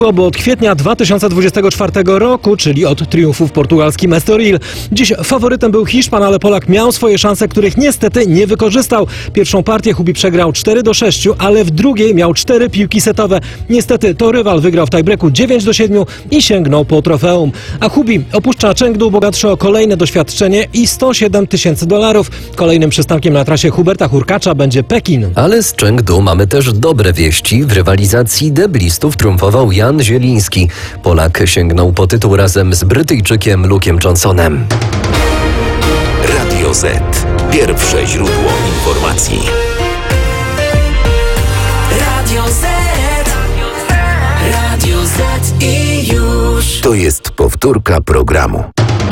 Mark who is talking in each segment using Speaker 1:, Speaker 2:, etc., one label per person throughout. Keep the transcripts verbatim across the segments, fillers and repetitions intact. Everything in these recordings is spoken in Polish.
Speaker 1: Bo od kwietnia dwa tysiące dwudziestego czwartego roku, czyli od triumfu w portugalskim Estoril. Dziś faworytem był Hiszpan, ale Polak miał swoje szanse, których niestety nie wykorzystał. Pierwszą partię Hubi przegrał cztery do sześciu, ale w drugiej miał cztery piłki setowe. Niestety to rywal wygrał w tiebreaku dziewięć do siedmiu i sięgnął po trofeum. A Hubi opuszcza Chengdu bogatszy o kolejne doświadczenie i sto siedem tysięcy dolarów. Kolejnym przystankiem na trasie Huberta Hurkacza będzie Pekin.
Speaker 2: Ale z Chengdu mamy też dobre wieści. W rywalizacji deblistów triumfował Jan Zieliński. Polak sięgnął po tytuł razem z Brytyjczykiem Luke'em Johnsonem.
Speaker 3: Radio Z. Pierwsze źródło informacji. Radio Z. Radio Z i już. To jest powtórka programu.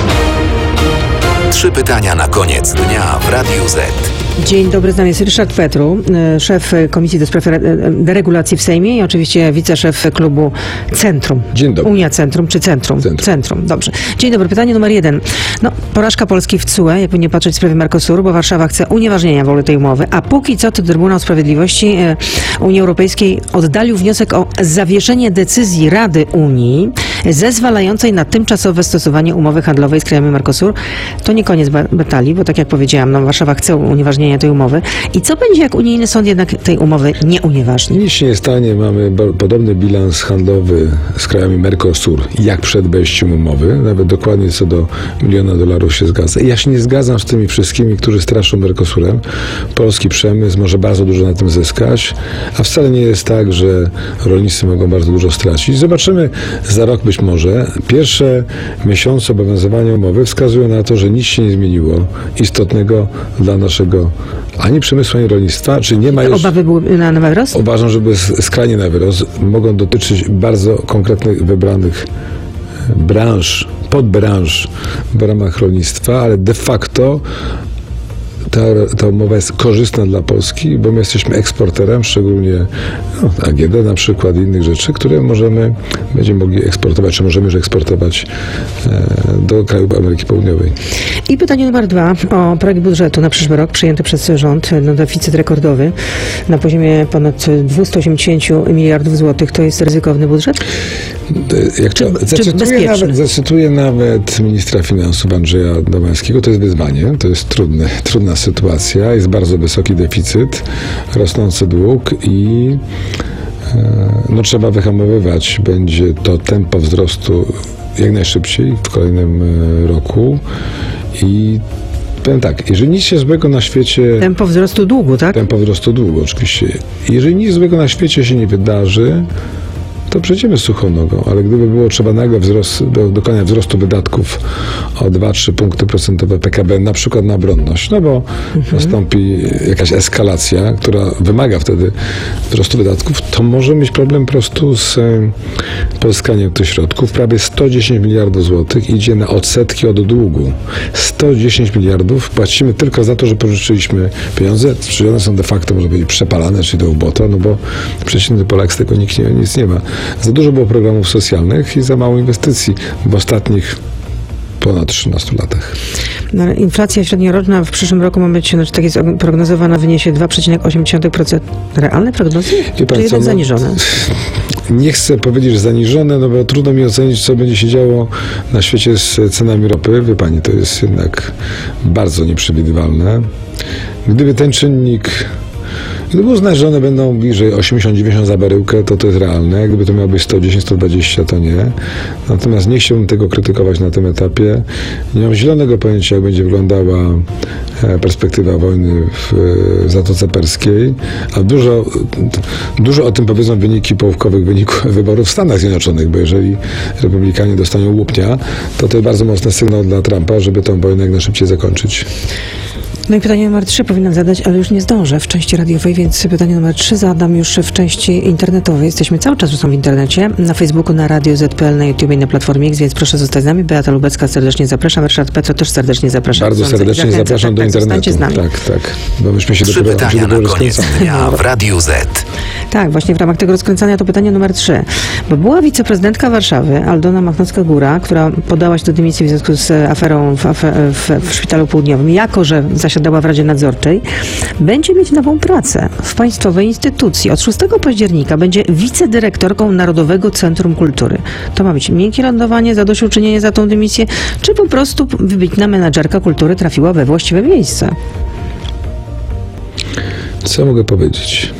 Speaker 3: Trzy pytania na koniec dnia w Radiu Z.
Speaker 4: Dzień dobry, z nami jest Ryszard Petru, szef Komisji do Spraw Deregulacji w Sejmie i oczywiście wiceszef klubu Centrum.
Speaker 5: Dzień dobry.
Speaker 4: Unia Centrum czy Centrum?
Speaker 5: Centrum.
Speaker 4: Centrum, dobrze. Dzień dobry, pytanie numer jeden. No, porażka Polski w C U E, jakby nie patrzeć w sprawie Mercosuru, bo Warszawa chce unieważnienia w ogóle tej umowy, a póki co to Trybunał Sprawiedliwości Unii Europejskiej oddalił wniosek o zawieszenie decyzji Rady Unii zezwalającej na tymczasowe stosowanie umowy handlowej z krajami Mercosur. To nie koniec batalii, bo tak jak powiedziałam, no, Warszawa chce unieważnienia tej umowy. I co będzie, jak unijny sąd jednak tej umowy nie unieważni?
Speaker 5: Nic się nie stanie. Mamy podobny bilans handlowy z krajami Mercosur, jak przed wejściem umowy. Nawet dokładnie co do miliona dolarów się zgadza. I ja się nie zgadzam z tymi wszystkimi, którzy straszą Mercosurem. Polski przemysł może bardzo dużo na tym zyskać, a wcale nie jest tak, że rolnicy mogą bardzo dużo stracić. Zobaczymy za rok być może. Pierwsze miesiące obowiązywania umowy wskazują na to, że nic się nie zmieniło istotnego dla naszego ani przemysłu, ani rolnictwa. Czy nie ma już...
Speaker 4: Obawy były na, na wyrost?
Speaker 5: Uważam, że były skrajnie na wyrost. Mogą dotyczyć bardzo konkretnych, wybranych branż, podbranż w ramach rolnictwa, ale de facto Ta, ta umowa jest korzystna dla Polski, bo my jesteśmy eksporterem, szczególnie no, A G D na przykład i innych rzeczy, które możemy, będziemy mogli eksportować, czy możemy już eksportować e, do krajów Ameryki Południowej.
Speaker 4: I pytanie numer dwa o projekt budżetu na przyszły rok przyjęty przez rząd. No, deficyt rekordowy na poziomie ponad dwieście osiemdziesiąt miliardów złotych. To jest ryzykowny budżet?
Speaker 5: Jak
Speaker 4: czy,
Speaker 5: to, zacytuję, nawet, zacytuję nawet ministra finansów Andrzeja Domańskiego. To jest wyzwanie, to jest trudne, trudna sytuacja. Jest bardzo wysoki deficyt, rosnący dług i e, no, trzeba wyhamowywać. Będzie to tempo wzrostu jak najszybciej w kolejnym e, roku i powiem tak, jeżeli nic się złego na świecie...
Speaker 4: Tempo wzrostu długu, tak?
Speaker 5: Tempo wzrostu długu, oczywiście. Jeżeli nic złego na świecie się nie wydarzy, to przejdziemy suchą nogą, ale gdyby było trzeba nagle wzrost, do, dokonać wzrostu wydatków o dwa trzy punkty procentowe P K B, na przykład na obronność, no bo mhm. nastąpi jakaś eskalacja, która wymaga wtedy wzrostu wydatków, to może mieć problem po prostu z e, pozyskaniem tych środków. Prawie sto dziesięć miliardów złotych idzie na odsetki od długu. sto dziesięć miliardów płacimy tylko za to, że pożyczyliśmy pieniądze, czyli one są de facto, może powiedzieć, przepalane, czyli do ubota, no bo przeciętny Polak z tego nikt nie, nic nie ma. Za dużo było programów socjalnych i za mało inwestycji w ostatnich ponad trzynastu latach.
Speaker 4: No, inflacja średnioroczna w przyszłym roku ma być, znaczy tak jest prognozowana, wyniesie dwa przecinek osiem procent. Realne prognozy? Czy
Speaker 5: pan,
Speaker 4: jednak
Speaker 5: co,
Speaker 4: zaniżone?
Speaker 5: Nie chcę powiedzieć, że zaniżone, no bo trudno mi ocenić, co będzie się działo na świecie z cenami ropy. Wie pani, to jest jednak bardzo nieprzewidywalne. Gdyby ten czynnik Gdyby uznać, że one będą bliżej osiemdziesiąt dziewięćdziesiąt za baryłkę, to to jest realne. Gdyby to miało być sto dziesięć sto dwadzieścia, to nie. Natomiast nie chciałbym tego krytykować na tym etapie. Nie mam zielonego pojęcia, jak będzie wyglądała perspektywa wojny w Zatoce Perskiej, a dużo, dużo o tym powiedzą wyniki połówkowych wyników wyborów w Stanach Zjednoczonych, bo jeżeli republikanie dostaną łupnia, to to jest bardzo mocny sygnał dla Trumpa, żeby tę wojnę jak najszybciej zakończyć.
Speaker 4: No i pytanie numer trzy powinnam zadać, ale już nie zdążę w części radiowej, więc pytanie numer trzy zadam już w części internetowej. Jesteśmy cały czas w internecie, na Facebooku, na Radio Z kropka P L, na YouTube i na Platformie X, więc proszę zostać z nami. Beata Lubecka serdecznie zapraszam, Ryszard Petro też serdecznie zapraszam.
Speaker 5: Bardzo serdecznie zapraszam do
Speaker 4: tak,
Speaker 5: internetu.
Speaker 4: Z nami.
Speaker 5: Tak, tak. Bo myśmy się
Speaker 3: Trzy
Speaker 5: dopiero,
Speaker 3: pytania
Speaker 5: dopiero
Speaker 3: na koniec dnia w Radiu Z.
Speaker 4: Tak, właśnie w ramach tego rozkręcania to pytanie numer trzy. Bo była wiceprezydentka Warszawy, Aldona Machnowska-Góra, która podała się do dymisji w związku z aferą w, w, w, w Szpitalu Południowym, jako że zasiadła zasiadała w Radzie Nadzorczej, będzie mieć nową pracę w państwowej instytucji. Od szóstego października będzie wicedyrektorką Narodowego Centrum Kultury. To ma być miękkie lądowanie, zadośćuczynienie za tą dymisję, czy po prostu wybitna menadżerka kultury trafiła we właściwe miejsce?
Speaker 5: Co mogę powiedzieć?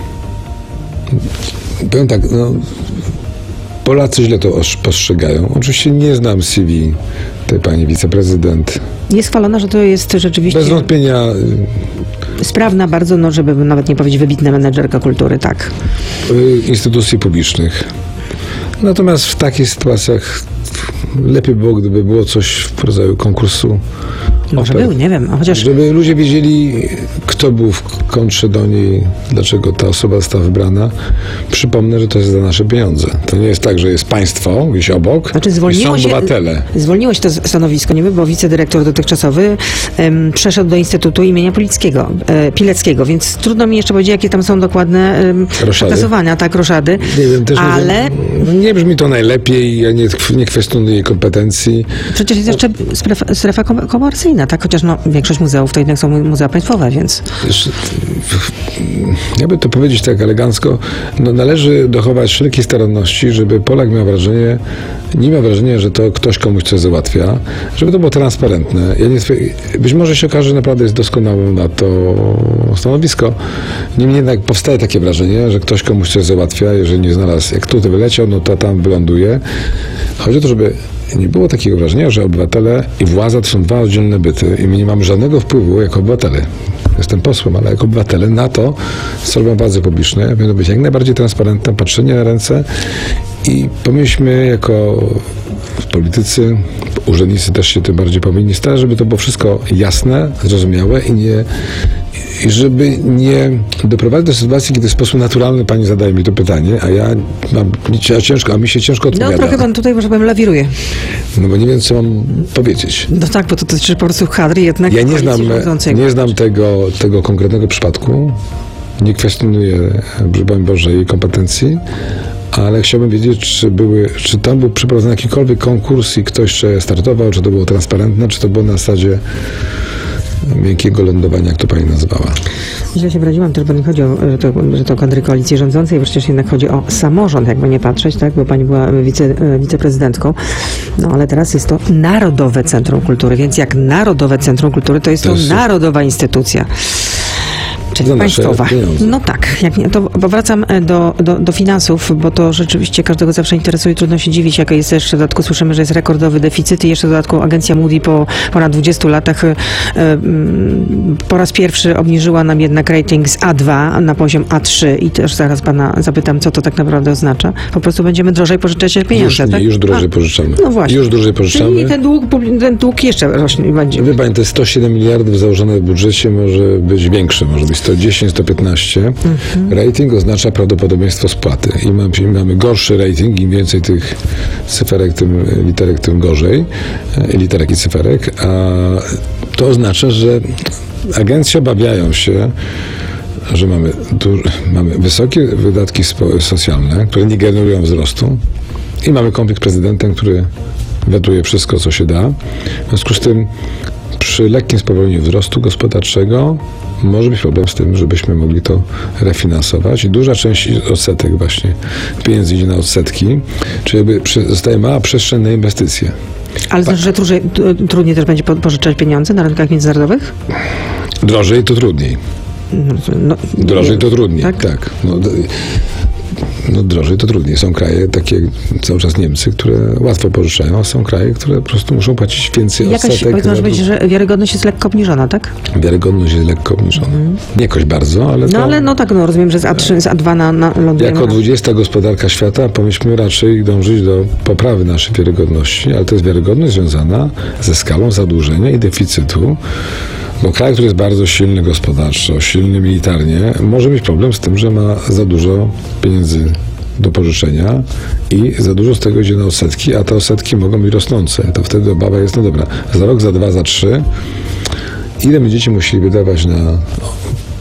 Speaker 5: Powiem tak, no, Polacy źle to osz- postrzegają. Oczywiście nie znam C V tej pani wiceprezydent.
Speaker 4: Jest chwalona, że to jest rzeczywiście
Speaker 5: Bez wątpienia
Speaker 4: sprawna bardzo, no żeby nawet nie powiedzieć wybitna menedżerka kultury, tak.
Speaker 5: y, instytucji publicznych. Natomiast w takich sytuacjach lepiej było, gdyby było coś w rodzaju konkursu.
Speaker 4: Może
Speaker 5: ofert.
Speaker 4: był, nie wiem, a chociaż
Speaker 5: Żeby ludzie wiedzieli, kto był w kontrze do niej, dlaczego ta osoba została wybrana. Przypomnę, że to jest za nasze pieniądze. To nie jest tak, że jest państwo gdzieś obok
Speaker 4: Znaczy
Speaker 5: i są
Speaker 4: zwolniło się,
Speaker 5: obywatele.
Speaker 4: zwolniło się to stanowisko, nie bo wicedyrektor dotychczasowy em, przeszedł do Instytutu imienia Pileckiego, e, Pileckiego, więc trudno mi jeszcze powiedzieć, jakie tam są dokładne em,
Speaker 5: Roszady.
Speaker 4: przeklasowania, tak, roszady,
Speaker 5: Nie wiem, też
Speaker 4: ale
Speaker 5: nie, wiem, nie brzmi to najlepiej, ja nie, nie kwestionuję jej kompetencji.
Speaker 4: przecież jest jeszcze strefa, strefa kom- komercyjna, tak, chociaż no, większość muzeów to jednak są muzea państwowe, więc
Speaker 5: Wiesz, jakby to powiedzieć tak elegancko, no należy dochować wszelkiej staranności, żeby Polak miał wrażenie, nie miał wrażenia, że to ktoś komuś coś załatwia, żeby to było transparentne. Ja nie, być może się okaże, że naprawdę jest doskonałe na to stanowisko. Niemniej jednak powstaje takie wrażenie, że ktoś komuś coś załatwia, jeżeli nie znalazł, jak tu to wyleciał, no to tam wyląduje. Chodzi o to, żeby nie było takiego wrażenia, że obywatele i władza to są dwa oddzielne byty i my nie mamy żadnego wpływu jako obywatele. Jestem posłem, ale jako obywatele na to, co robią władze publiczne, powinno być jak najbardziej transparentne, patrzenie na ręce i powinniśmy jako politycy, urzędnicy też się tym bardziej powinni starać, żeby to było wszystko jasne, zrozumiałe i nie i żeby nie doprowadzić do sytuacji, kiedy w sposób naturalny pani zadaje mi to pytanie, a ja mam a ciężko, a mi się ciężko
Speaker 4: no
Speaker 5: odpowiada.
Speaker 4: trochę pan tutaj, może powiem, lawiruje.
Speaker 5: No bo nie wiem, co mam powiedzieć.
Speaker 4: No tak, bo to dotyczy po prostu kadry jednak
Speaker 5: Ja nie
Speaker 4: koalicji
Speaker 5: znam,
Speaker 4: rządzącej.
Speaker 5: nie znam tego, tego konkretnego przypadku. Nie kwestionuję, broń Boże, jej kompetencji, ale chciałbym wiedzieć, czy, były, czy tam był przeprowadzony jakikolwiek konkurs i ktoś czy startował, czy to było transparentne, czy to było na zasadzie miękkiego lądowania, jak to pani nazwała.
Speaker 4: Źle się wyraziłam też, bo nie chodzi o że to, że to kadry koalicji rządzącej, przecież jednak chodzi o samorząd, jakby nie patrzeć, tak, bo pani była wice, wiceprezydentką, no ale teraz jest to Narodowe Centrum Kultury, więc jak Narodowe Centrum Kultury, to jest to,
Speaker 5: To jest-
Speaker 4: narodowa instytucja. Czyli
Speaker 5: Za nasze
Speaker 4: państwowa.
Speaker 5: pieniądze.
Speaker 4: No tak, jak nie, to powracam do, do, do finansów, bo to rzeczywiście każdego zawsze interesuje, trudno się dziwić, jaka jest jeszcze, w dodatku słyszymy, że jest rekordowy deficyt i jeszcze w dodatku agencja Moody po ponad dwudziestu latach e, mm, po raz pierwszy obniżyła nam jednak rating z A dwa na poziom A trzy i też zaraz pana zapytam, co to tak naprawdę oznacza. Po prostu będziemy drożej pożyczać pieniądze,
Speaker 5: Już nie,
Speaker 4: tak?
Speaker 5: już drożej
Speaker 4: A,
Speaker 5: pożyczamy.
Speaker 4: No właśnie.
Speaker 5: Już drożej pożyczamy.
Speaker 4: Czyli ten dług, publi- ten dług jeszcze rośnie będzie.
Speaker 5: Wie pani, te sto siedem miliardów założone w budżecie może być większe, może być sto dziesięć, sto piętnaście. Mhm. Rating oznacza prawdopodobieństwo spłaty. Im mamy, im mamy gorszy rating, im więcej tych cyferek, tym literek, tym gorzej. E, Literek i cyferek. A to oznacza, że agencje obawiają się, że mamy, duż, mamy wysokie wydatki spo, socjalne, które nie generują wzrostu i mamy konflikt z prezydentem, który wetuje wszystko, co się da. W związku z tym przy lekkim spowolnieniu wzrostu gospodarczego może być problem z tym, żebyśmy mogli to refinansować i duża część odsetek właśnie pieniędzy idzie na odsetki, czyli jakby przy- zostaje mała przestrzeń na inwestycje.
Speaker 4: Ale znaczy, że trudniej, t- trudniej też będzie po- pożyczać pieniądze na rynkach międzynarodowych?
Speaker 5: Drożej to trudniej.
Speaker 4: No,
Speaker 5: Drożej to trudniej,
Speaker 4: Tak?
Speaker 5: tak. No, d- no drożej to trudniej. Są kraje, takie jak cały czas Niemcy, które łatwo pożyczają, a są kraje, które po prostu muszą płacić więcej
Speaker 4: Jakaś,
Speaker 5: odsetek.
Speaker 4: powiedzmy,
Speaker 5: za
Speaker 4: może być,
Speaker 5: dług.
Speaker 4: że wiarygodność jest lekko obniżona, tak?
Speaker 5: Wiarygodność jest lekko obniżona. Nie jakoś bardzo, ale
Speaker 4: No
Speaker 5: to...
Speaker 4: ale no tak, no rozumiem, że z A trzy, z A dwa na, na lądujemy.
Speaker 5: Jako
Speaker 4: na-
Speaker 5: dwudziesta gospodarka świata powinniśmy raczej dążyć do poprawy naszej wiarygodności, ale to jest wiarygodność związana ze skalą zadłużenia i deficytu, bo kraj, który jest bardzo silny gospodarczo, silny militarnie, może mieć problem z tym, że ma za dużo pieniędzy do pożyczenia i za dużo z tego idzie na odsetki, a te odsetki mogą być rosnące. To wtedy obawa jest, no dobra, za rok, za dwa, za trzy, ile będziecie musieli wydawać na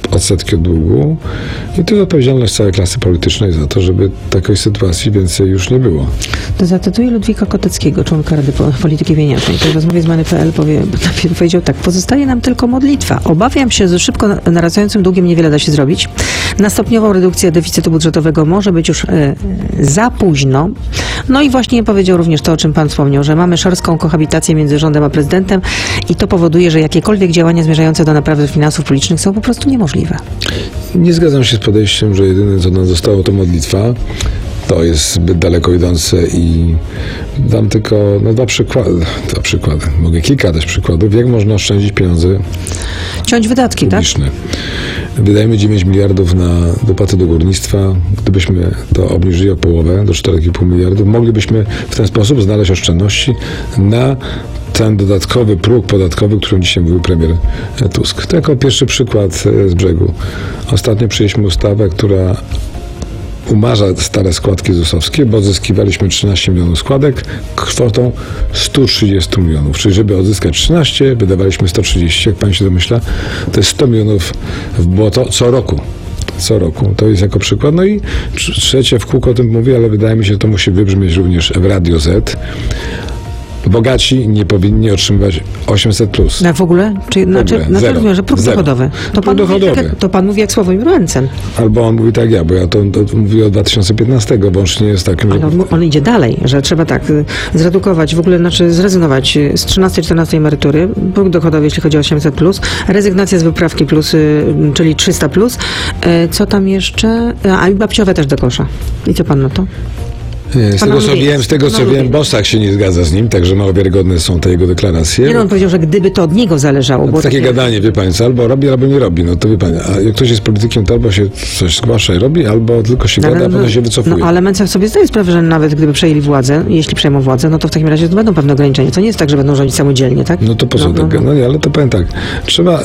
Speaker 5: odsetki od długu i to jest odpowiedzialność całej klasy politycznej za to, żeby takiej sytuacji więcej już nie było.
Speaker 4: To zacytuję Ludwika Koteckiego, członka Rady Polityki Pieniężnej, który w rozmowie z Many kropka pe el powie, powiedział tak: pozostaje nam tylko modlitwa. Obawiam się, że szybko narastającym długiem niewiele da się zrobić. Na stopniową redukcję deficytu budżetowego może być już e, za późno. No i właśnie powiedział również to, o czym pan wspomniał, że mamy szorską kohabitację między rządem a prezydentem i to powoduje, że jakiekolwiek działania zmierzające do naprawy finansów publicznych są po prostu niemożliwe.
Speaker 5: Nie zgadzam się z podejściem, że jedyne co nam zostało to modlitwa. To jest zbyt daleko idące i dam tylko no, dwa przykłady. Dwa przykłady. Mogę kilka dać przykładów, jak można oszczędzić pieniądze
Speaker 4: Ciąć wydatki,
Speaker 5: publiczne. Tak? Wydajemy dziewięć miliardów na dopłaty do górnictwa. Gdybyśmy to obniżyli o połowę, do cztery i pół miliardów, moglibyśmy w ten sposób znaleźć oszczędności na ten dodatkowy próg podatkowy, o którym dzisiaj mówił premier Tusk. To jako pierwszy przykład z brzegu. Ostatnio przyjęliśmy ustawę, która umarza stare składki zusowskie, bo odzyskiwaliśmy trzynaście milionów składek kwotą sto trzydzieści milionów. Czyli żeby odzyskać trzynaście, wydawaliśmy sto trzydzieści. Jak pan się domyśla, to jest sto milionów w błoto co roku. Co roku. To jest jako przykład. No i trzecie, w kółko o tym mówię, ale wydaje mi się, że to musi wybrzmieć również w Radio Z. Bogaci nie powinni otrzymywać osiemset plus.
Speaker 4: Na w ogóle? Czy,
Speaker 5: w
Speaker 4: znaczy,
Speaker 5: ogóle.
Speaker 4: znaczy
Speaker 5: Zero.
Speaker 4: rozumiem, że próg
Speaker 5: Zero.
Speaker 4: dochodowy. To
Speaker 5: Próg
Speaker 4: pan, mówi,
Speaker 5: dochodowy.
Speaker 4: tak, to pan mówi jak Sławomir Mencen.
Speaker 5: Albo on mówi tak ja, bo ja to, to mówię od dwa tysiące piętnastego, włącznie z takim, że...
Speaker 4: Ale on, on idzie dalej, że trzeba tak y, zredukować, w ogóle znaczy zrezygnować y, z trzynastej, czternastej emerytury, próg dochodowy, jeśli chodzi o osiemset plus, rezygnacja z wyprawki plus, y, czyli trzysta plus. Y, co tam jeszcze? A i babciowe też do kosza. I co pan na to?
Speaker 5: Nie, z
Speaker 4: Pana
Speaker 5: tego co
Speaker 4: lubię.
Speaker 5: wiem, z tego co
Speaker 4: Pana
Speaker 5: wiem,
Speaker 4: lubię.
Speaker 5: Bosak się nie zgadza z nim, także mało wiarygodne są te jego deklaracje.
Speaker 4: Nie, no, on powiedział, że gdyby to od niego zależało.
Speaker 5: To
Speaker 4: Było
Speaker 5: takie
Speaker 4: takie
Speaker 5: gadanie, wie pani, co albo robi, albo nie robi. No to wie pani, a jak ktoś jest politykiem, to albo się coś zgłasza i robi, albo tylko się
Speaker 4: No,
Speaker 5: gada, a
Speaker 4: ale-
Speaker 5: potem się wycofuje.
Speaker 4: No ale Mencen sobie zdaje sprawę, że nawet gdyby przejęli władzę, jeśli przejmą władzę, no to w takim razie to będą pewne ograniczenia. To nie jest tak, że będą rządzić samodzielnie, tak?
Speaker 5: No to po co
Speaker 4: no,
Speaker 5: tak?
Speaker 4: no,
Speaker 5: No nie, ale to powiem tak. Trzeba...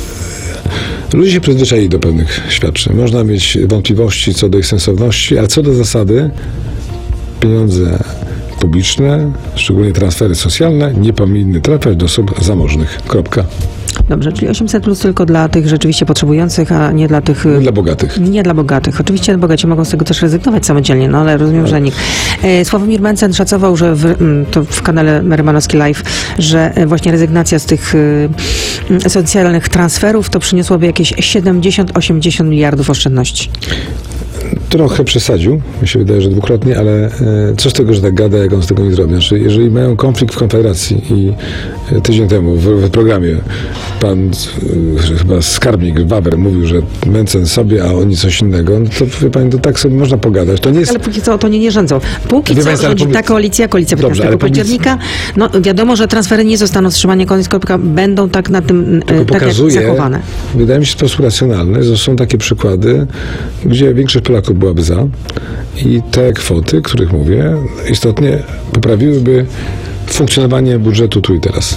Speaker 5: Ludzie się przyzwyczaili do pewnych świadczeń. Można mieć wątpliwości co do ich sensowności, ale co do zasady pieniądze publiczne, szczególnie transfery socjalne, nie powinny trafiać do osób zamożnych. Kropka.
Speaker 4: Dobrze, czyli osiemset plus tylko dla tych rzeczywiście potrzebujących, a nie dla tych...
Speaker 5: Nie dla bogatych.
Speaker 4: Nie dla bogatych. Oczywiście bogaci mogą z tego też rezygnować samodzielnie, no ale rozumiem, że nikt. E, Sławomir Mencen szacował, że w, mm, to w kanale Merymanowski Live, że e, właśnie rezygnacja z tych e, socjalnych transferów to przyniosłoby jakieś siedemdziesiąt osiemdziesiąt miliardów oszczędności.
Speaker 5: Trochę przesadził, mi się wydaje, że dwukrotnie, ale e, co z tego, że tak gada, jak on z tego nie zrobi? Znaczy, jeżeli mają konflikt w Konfederacji i e, tydzień temu w, w programie pan e, chyba skarbnik Waber mówił, że Mencen sobie, a oni coś innego, no to wie pani, to tak sobie można pogadać. To nie jest...
Speaker 4: Ale póki co to nie, nie rządzą. Póki
Speaker 5: Wie
Speaker 4: co
Speaker 5: państwo, ale
Speaker 4: rządzi
Speaker 5: powiedz-
Speaker 4: ta koalicja, koalicja
Speaker 5: Dobrze,
Speaker 4: piętnastego
Speaker 5: ale powiedz-
Speaker 4: października. No wiadomo, że transfery nie zostaną wstrzymane, koniec kropka, będą tak na tym
Speaker 5: Tylko
Speaker 4: e, tak jak
Speaker 5: pokazuje,
Speaker 4: zachowane.
Speaker 5: wydaje mi się w sposób racjonalny, że są takie przykłady, gdzie większość Polaków byłaby za i te kwoty, których mówię, istotnie poprawiłyby funkcjonowanie budżetu tu i teraz.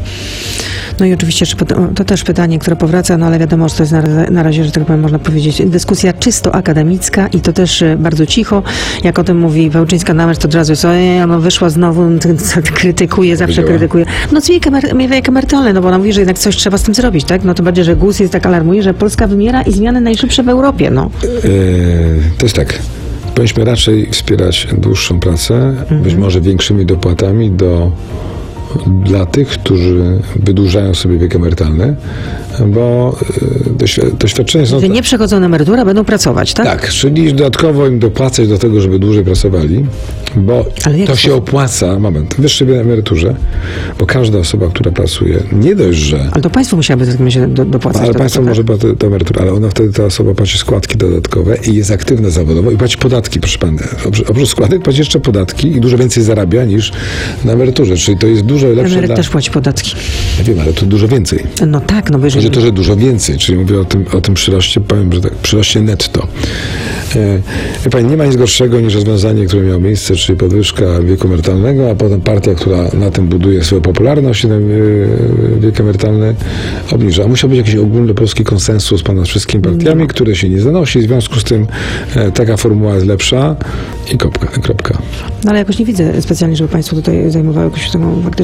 Speaker 4: No i oczywiście jeszcze pyta- to też pytanie, które powraca, no ale wiadomo, że to jest na, razie- na razie, że tak powiem, można powiedzieć, dyskusja czysto akademicka i to też e, bardzo cicho. Jak o tym mówi Pełczyńska-Namęcz, to od razu jest, ojej, no wyszła znowu, t- t- krytykuje, zawsze
Speaker 5: Powiedziała.
Speaker 4: krytykuje. No co wiek, emer- wiek emerytalny, no bo ona mówi, że jednak coś trzeba z tym zrobić, tak? No to bardziej, że G U S jest tak alarmuje, że Polska wymiera i zmiany najszybsze w Europie, no.
Speaker 5: Yy, to jest tak. Powinniśmy raczej wspierać dłuższą pracę, być może większymi dopłatami do, dla tych, którzy wydłużają sobie wiek emerytalny, bo yy, doświ- doświadczenia są...
Speaker 4: Że nie przechodzą na emeryturę, będą pracować, tak?
Speaker 5: Tak, czyli dodatkowo im dopłacać do tego, żeby dłużej pracowali, bo
Speaker 4: Ale jak
Speaker 5: to
Speaker 4: to?
Speaker 5: się opłaca, moment, w wyższej emeryturze, bo każda osoba, która pracuje, nie dość, że
Speaker 4: Ale to państwo musiałoby w takim razie do, dopłacać.
Speaker 5: ale
Speaker 4: do
Speaker 5: państwo
Speaker 4: tego,
Speaker 5: może
Speaker 4: tak?
Speaker 5: płacić tę emeryturę, ale ona wtedy, ta osoba płaci składki dodatkowe i jest aktywna zawodowo i płaci podatki, proszę pana. Oprócz, oprócz składek płaci jeszcze podatki i dużo więcej zarabia niż na emeryturze, czyli to jest dużo lepsze
Speaker 4: Emeryt
Speaker 5: dla...
Speaker 4: też płaci podatki.
Speaker 5: Ja wiem, ale to dużo więcej.
Speaker 4: No tak, no bo jeżeli...
Speaker 5: Chodzi o to, że dużo więcej, czyli mówię o tym, o tym przyroście, powiem, że tak, przyroście netto. E, wie pani, nie ma nic gorszego niż rozwiązanie, które miało miejsce, czyli podwyżka wieku emerytalnego, a potem partia, która na tym buduje swoją popularność, ten e, wiek emerytalny obniża. A musiał być jakiś ogólnopolski konsensus ponad wszystkimi partiami, które się nie zanosi, w związku z tym e, taka formuła jest lepsza i kropka. kropka.
Speaker 4: No ale jakoś nie widzę specjalnie, żeby państwo tutaj zajmowało jakąś taką faktycznie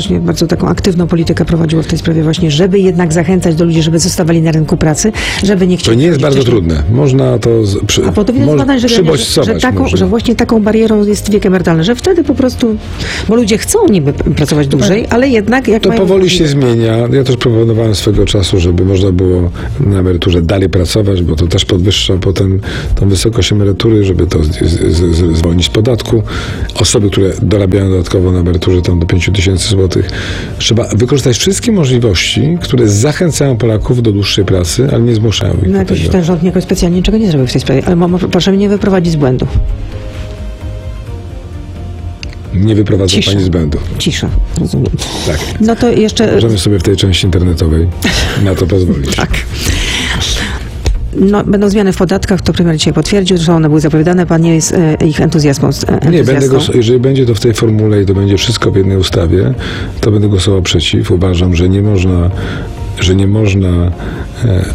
Speaker 4: faktycznie bardzo taką aktywną politykę prowadziło w tej sprawie właśnie, żeby jednak zachęcać do ludzi, żeby zostawali na rynku pracy, żeby nie chcieli...
Speaker 5: To nie jest bardzo
Speaker 4: wcześniej.
Speaker 5: trudne. Można to z, przy,
Speaker 4: A po to widać
Speaker 5: moż-
Speaker 4: badań, że, że, że,
Speaker 5: przybodźcować
Speaker 4: taką,
Speaker 5: można.
Speaker 4: że właśnie taką barierą jest wiek emerytalny, że wtedy po prostu, bo ludzie chcą niby pracować dłużej, ale jednak jak
Speaker 5: To
Speaker 4: mają
Speaker 5: powoli się
Speaker 4: możliwość-
Speaker 5: zmienia. Ja też proponowałem swego czasu, żeby można było na emeryturze dalej pracować, bo to też podwyższa potem tą wysokość emerytury, żeby to z, z, z, zwolnić z podatku. Osoby, które dorabiają dodatkowo na emeryturze tam do pięć tysięcy złotych. Trzeba wykorzystać wszystkie możliwości, które zachęcają Polaków do dłuższej pracy, ale nie zmuszają ich
Speaker 4: No
Speaker 5: do
Speaker 4: jakoś
Speaker 5: tego.
Speaker 4: ten rząd jakoś specjalnie niczego nie zrobił w tej sprawie, ale mo- mo- proszę mnie nie wyprowadzić z błędu.
Speaker 5: Nie wyprowadzą
Speaker 4: Cisza.
Speaker 5: pani z błędu.
Speaker 4: Cisza, rozumiem.
Speaker 5: Tak.
Speaker 4: No to jeszcze...
Speaker 5: Możemy sobie w tej części internetowej na to pozwolić.
Speaker 4: Tak. No, będą zmiany w podatkach, to premier dzisiaj potwierdził, zresztą one były zapowiadane, pan nie jest e, ich entuzjastą. E,
Speaker 5: Nie,
Speaker 4: entuzjastą.
Speaker 5: będę głos- jeżeli będzie to w tej formule i to będzie wszystko w jednej ustawie, to będę głosował przeciw. Uważam, że nie można, że nie można e,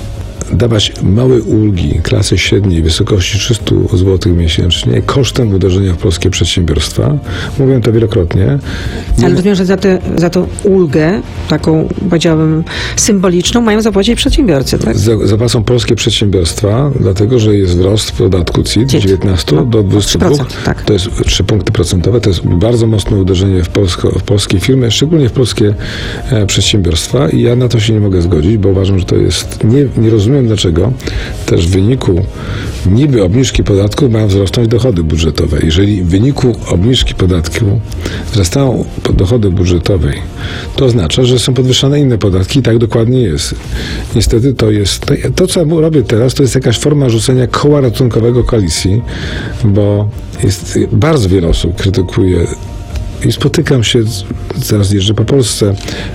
Speaker 5: dawać małej ulgi klasy średniej w wysokości trzysta złotych miesięcznie kosztem uderzenia w polskie przedsiębiorstwa. Mówiłem to wielokrotnie. Nie
Speaker 4: Ale
Speaker 5: ma-
Speaker 4: rozumiem, że za, te, za tą ulgę, taką powiedziałabym symboliczną, mają zapłacić przedsiębiorcy, tak?
Speaker 5: za- Zapłacą polskie przedsiębiorstwa, dlatego że jest wzrost podatku C I T z
Speaker 4: C I T.
Speaker 5: dziewiętnaście
Speaker 4: No,
Speaker 5: do dwudziestu dwóch.
Speaker 4: trzy procent, tak.
Speaker 5: To jest trzy punkty procentowe. To jest bardzo mocne uderzenie w, polsko, w polskie firmy, szczególnie w polskie e, przedsiębiorstwa i ja na to się nie mogę zgodzić, bo uważam, że to jest... Nie, nie rozumiem, dlaczego też w wyniku niby obniżki podatków mają wzrosnąć dochody budżetowe. Jeżeli w wyniku obniżki podatku wzrastają dochody budżetowe, to oznacza, że są podwyższane inne podatki i tak dokładnie jest. Niestety to jest, to, to co ja robię teraz, to jest jakaś forma rzucenia koła ratunkowego koalicji, bo jest bardzo wiele osób krytykuje i spotykam się, teraz jeżdżę po Polsce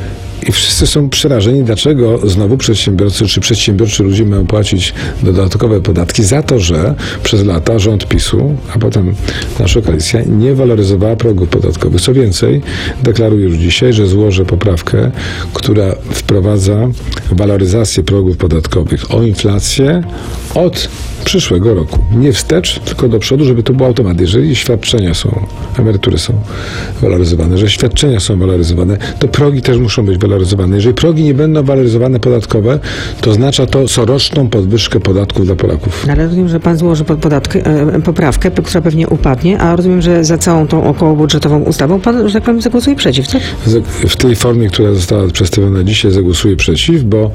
Speaker 5: i wszyscy są przerażeni, dlaczego znowu przedsiębiorcy czy przedsiębiorczy ludzie mają płacić dodatkowe podatki za to, że przez lata rząd PiSu, a potem nasza koalicja nie waloryzowała progów podatkowych. Co więcej, deklaruję już dzisiaj, że złożę poprawkę, która wprowadza waloryzację progów podatkowych o inflację od przyszłego roku. Nie wstecz, tylko do przodu, żeby to był automat. Jeżeli świadczenia są, emerytury są waloryzowane, że świadczenia są waloryzowane, to progi też muszą być waloryzowane. Jeżeli progi nie będą waloryzowane podatkowe, to oznacza to coroczną podwyżkę podatków dla Polaków.
Speaker 4: Ale rozumiem, że pan złoży pod podatkę, e, poprawkę, która pewnie upadnie, a rozumiem, że za całą tą okołobudżetową ustawą pan, że tak powiem, zagłosuje przeciw, tak?
Speaker 5: W tej formie, która została przedstawiona dzisiaj, zagłosuję przeciw, bo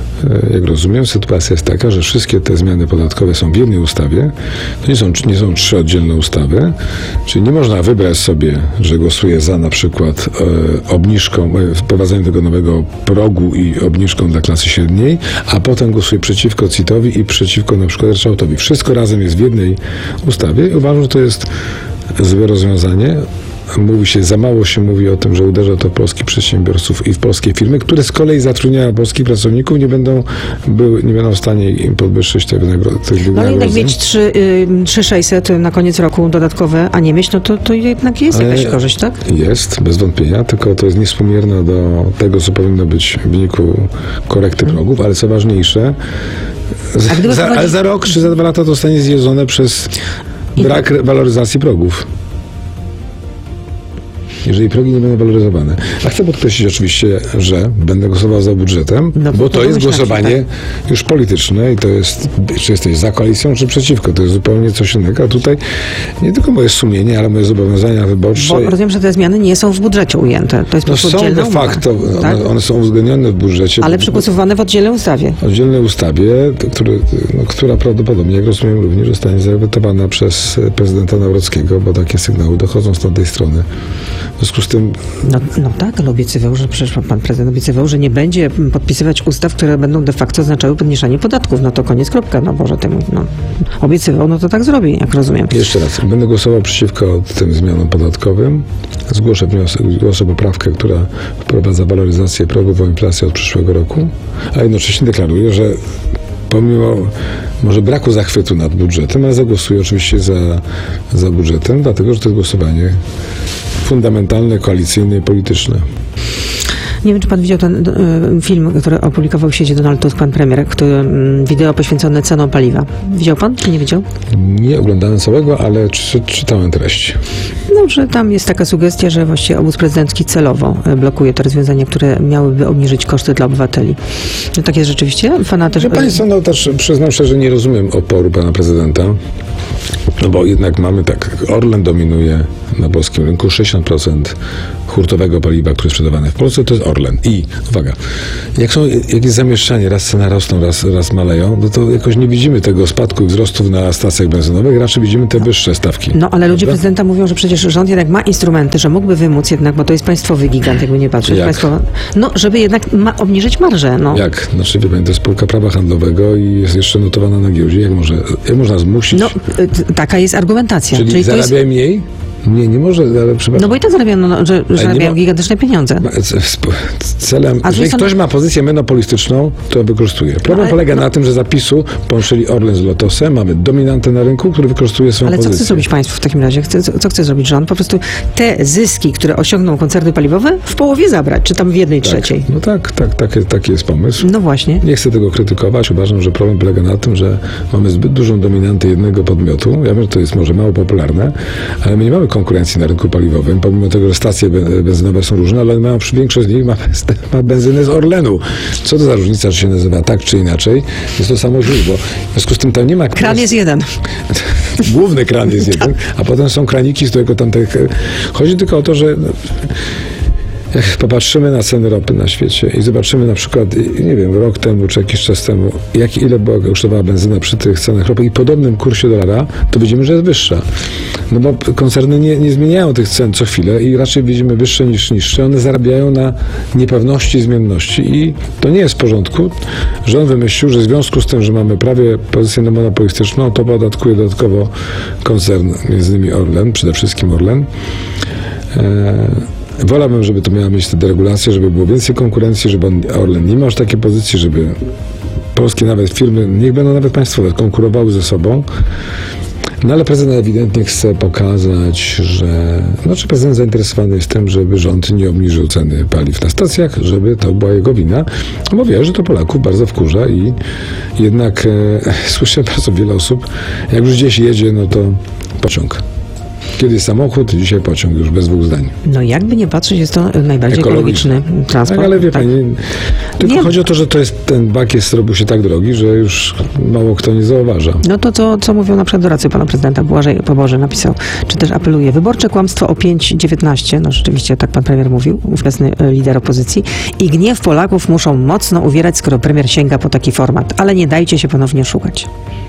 Speaker 5: jak rozumiem, sytuacja jest taka, że wszystkie te zmiany podatkowe są w jednej ustawie. To nie są, nie są trzy oddzielne ustawy. Czyli nie można wybrać sobie, że głosuję za na przykład e, obniżką, e, wprowadzeniem tego nowego progu i obniżką dla klasy średniej, a potem głosuję przeciwko C I T-owi i przeciwko na przykład ryczałtowi. Wszystko razem jest w jednej ustawie i uważam, że to jest złe rozwiązanie. Mówi się, za mało się mówi o tym, że uderza to w polskich przedsiębiorców i w polskie firmy, które z kolei zatrudniają polskich pracowników, nie będą, były, nie będą w stanie im podwyższyć tych wynagrodzeń.
Speaker 4: No ale jednak mieć trzy tysiące sześćset na koniec roku dodatkowe, a nie mieć, no to, to jednak jest
Speaker 5: Ale
Speaker 4: jakaś korzyść, tak?
Speaker 5: Jest, bez wątpienia, tylko to jest niewspółmierne do tego, co powinno być w wyniku korekty progów, ale co ważniejsze,
Speaker 4: A gdyby
Speaker 5: za,
Speaker 4: wprowadzić-
Speaker 5: ale za rok czy za dwa lata to zostanie zjedzone przez brak re- waloryzacji progów. Jeżeli progi nie będą waloryzowane. A chcę podkreślić oczywiście, że będę głosował za budżetem,
Speaker 4: No,
Speaker 5: bo
Speaker 4: to
Speaker 5: to jest
Speaker 4: domyślam się,
Speaker 5: głosowanie już polityczne i to jest, czy jesteś za koalicją, czy przeciwko. To jest zupełnie coś innego. A tutaj nie tylko moje sumienie, ale moje zobowiązania wyborcze.
Speaker 4: Bo rozumiem, że te zmiany nie są w budżecie ujęte. To jest po
Speaker 5: No
Speaker 4: prostu
Speaker 5: są
Speaker 4: oddzielna
Speaker 5: de
Speaker 4: umowa,
Speaker 5: facto,
Speaker 4: tak?
Speaker 5: one, one są uwzględnione w budżecie.
Speaker 4: Ale przegłosowane w oddzielnej ustawie.
Speaker 5: oddzielnej ustawie, który, no, która prawdopodobnie, jak rozumiem, również zostanie zawetowana przez prezydenta Nawrockiego, bo takie sygnały dochodzą z tamtej strony. W związku z tym
Speaker 4: No, no tak, ale obiecywał, że przecież pan prezydent obiecywał, że nie będzie podpisywać ustaw, które będą de facto oznaczały podniesienie podatków. No to koniec, kropka. No Boże, temu, no, obiecywał, no to tak zrobi, jak rozumiem.
Speaker 5: jeszcze raz, będę głosował przeciwko tym zmianom podatkowym. Zgłoszę wniosek, zgłoszę poprawkę, która wprowadza waloryzację progów o inflację od przyszłego roku, a jednocześnie deklaruję, że pomimo może braku zachwytu nad budżetem, ale zagłosuję oczywiście za, za budżetem, dlatego że to jest głosowanie fundamentalne, koalicyjne i polityczne.
Speaker 4: Nie wiem, czy pan widział ten y, film, który opublikował w sieci Donald Tusk, pan premier, który, y, wideo poświęcone cenom paliwa. Widział pan, czy nie widział?
Speaker 5: Nie oglądałem całego, ale czy, czytałem treść.
Speaker 4: No, że tam jest taka sugestia, że właściwie obóz prezydencki celowo y, blokuje te rozwiązania, które miałyby obniżyć koszty dla obywateli. No, tak jest rzeczywiście? Fanatycznie.
Speaker 5: Proszę Państwa, no też przyznam szczerze, że nie rozumiem oporu pana prezydenta, no bo jednak mamy tak, Orlen dominuje na polskim rynku, sześćdziesiąt procent hurtowego paliwa, które jest sprzedawane w Polsce, to jest Orlen. I, uwaga, jak są jakieś zamieszczanie, raz ceny rosną, raz, raz maleją, no to jakoś nie widzimy tego spadku i wzrostów na stacjach benzynowych, raczej widzimy te wyższe stawki.
Speaker 4: No, ale ludzie
Speaker 5: Prawda?
Speaker 4: prezydenta mówią, że przecież rząd jednak ma instrumenty, że mógłby wymóc jednak, bo to jest państwowy gigant, jakby nie patrzeć.
Speaker 5: Jak?
Speaker 4: Państwowa, no, żeby jednak ma, obniżyć marżę. No.
Speaker 5: Jak? Znaczy, wie pani, to jest spółka prawa handlowego i jest jeszcze notowana na giełdzie. Jak, może, jak można zmusić?
Speaker 4: No, y, t- taka jest argumentacja.
Speaker 5: Czyli,
Speaker 4: Czyli to
Speaker 5: zarabia
Speaker 4: jest,
Speaker 5: mniej? Nie, nie może, ale przepraszam.
Speaker 4: no bo i tak zarabiają, no, że,
Speaker 5: nie
Speaker 4: zarabiają
Speaker 5: ma-
Speaker 4: gigantyczne pieniądze.
Speaker 5: Ma- c- sp- Celem,
Speaker 4: A
Speaker 5: jeżeli
Speaker 4: są-
Speaker 5: ktoś ma pozycję monopolistyczną, to wykorzystuje. Problem
Speaker 4: ale-
Speaker 5: polega
Speaker 4: no-
Speaker 5: na tym, że zapisu połączyli Orlen z Lotosem, mamy dominantę na rynku, który wykorzystuje swoją
Speaker 4: Ale co
Speaker 5: pozycję.
Speaker 4: chce zrobić państwo w takim razie? Chce, co, co chce zrobić rząd? Po prostu te zyski, które osiągną koncerny paliwowe, w połowie zabrać, czy tam w jednej
Speaker 5: Tak.
Speaker 4: trzeciej.
Speaker 5: No tak, tak, taki, taki jest pomysł.
Speaker 4: No właśnie.
Speaker 5: Nie chcę tego krytykować. Uważam, że problem polega na tym, że mamy zbyt dużą dominantę jednego podmiotu. Ja wiem, że to jest może mało popularne, ale my nie mamy konkurencji na rynku paliwowym, pomimo tego, że stacje be- benzynowe są różne, ale mają, większość z nich ma, ma benzynę z Orlenu. Co to za różnica, czy się nazywa tak, czy inaczej? Jest to samo źródło. W związku z tym tam nie ma...
Speaker 4: Kran jest jeden.
Speaker 5: Główny kran jest jeden, a potem są kraniki, z którego tam tych... Chodzi tylko o to, że... No, jak popatrzymy na ceny ropy na świecie i zobaczymy na przykład, nie wiem, rok temu czy jakiś czas temu, jak ile była kosztowała benzyna przy tych cenach ropy i podobnym kursie dolara, to widzimy, że jest wyższa. No bo koncerny nie, nie zmieniają tych cen co chwilę i raczej widzimy wyższe niż niższe. One zarabiają na niepewności i zmienności i to nie jest w porządku. Rząd wymyślił, że w związku z tym, że mamy prawie pozycję monopolistyczną, to podatkuje dodatkowo koncern, między innymi Orlen, przede wszystkim Orlen. Eee, Wolałbym, żeby to miała mieć te deregulacje, żeby było więcej konkurencji, żeby on, Orlen nie ma już takiej pozycji, żeby polskie nawet firmy, niech będą nawet państwowe, konkurowały ze sobą. No ale prezydent ewidentnie chce pokazać, że... Znaczy prezydent zainteresowany jest tym, żeby rząd nie obniżył ceny paliw na stacjach, żeby to była jego wina, bo wie, że to Polaków bardzo wkurza i jednak e, słyszę bardzo wiele osób, jak już gdzieś jedzie, no to pociąg. Kiedyś samochód, dzisiaj pociąg, już bez dwóch zdań.
Speaker 4: No jakby nie patrzeć, jest to najbardziej
Speaker 5: Ekologiczny.
Speaker 4: ekologiczny transport.
Speaker 5: Tak, ale wie pani, tylko
Speaker 4: Nie.
Speaker 5: chodzi o to, że to jest, ten bak jest, robił się tak drogi, że już mało kto nie zauważa.
Speaker 4: No to co, co mówią na przykład doradcy pana prezydenta, Błażej Poboże napisał, czy też apeluje. Wyborcze kłamstwo o pięć dziewiętnaście, no rzeczywiście tak pan premier mówił, ówczesny e, lider opozycji, i gniew Polaków muszą mocno uwierać, skoro premier sięga po taki format, ale nie dajcie się ponownie szukać.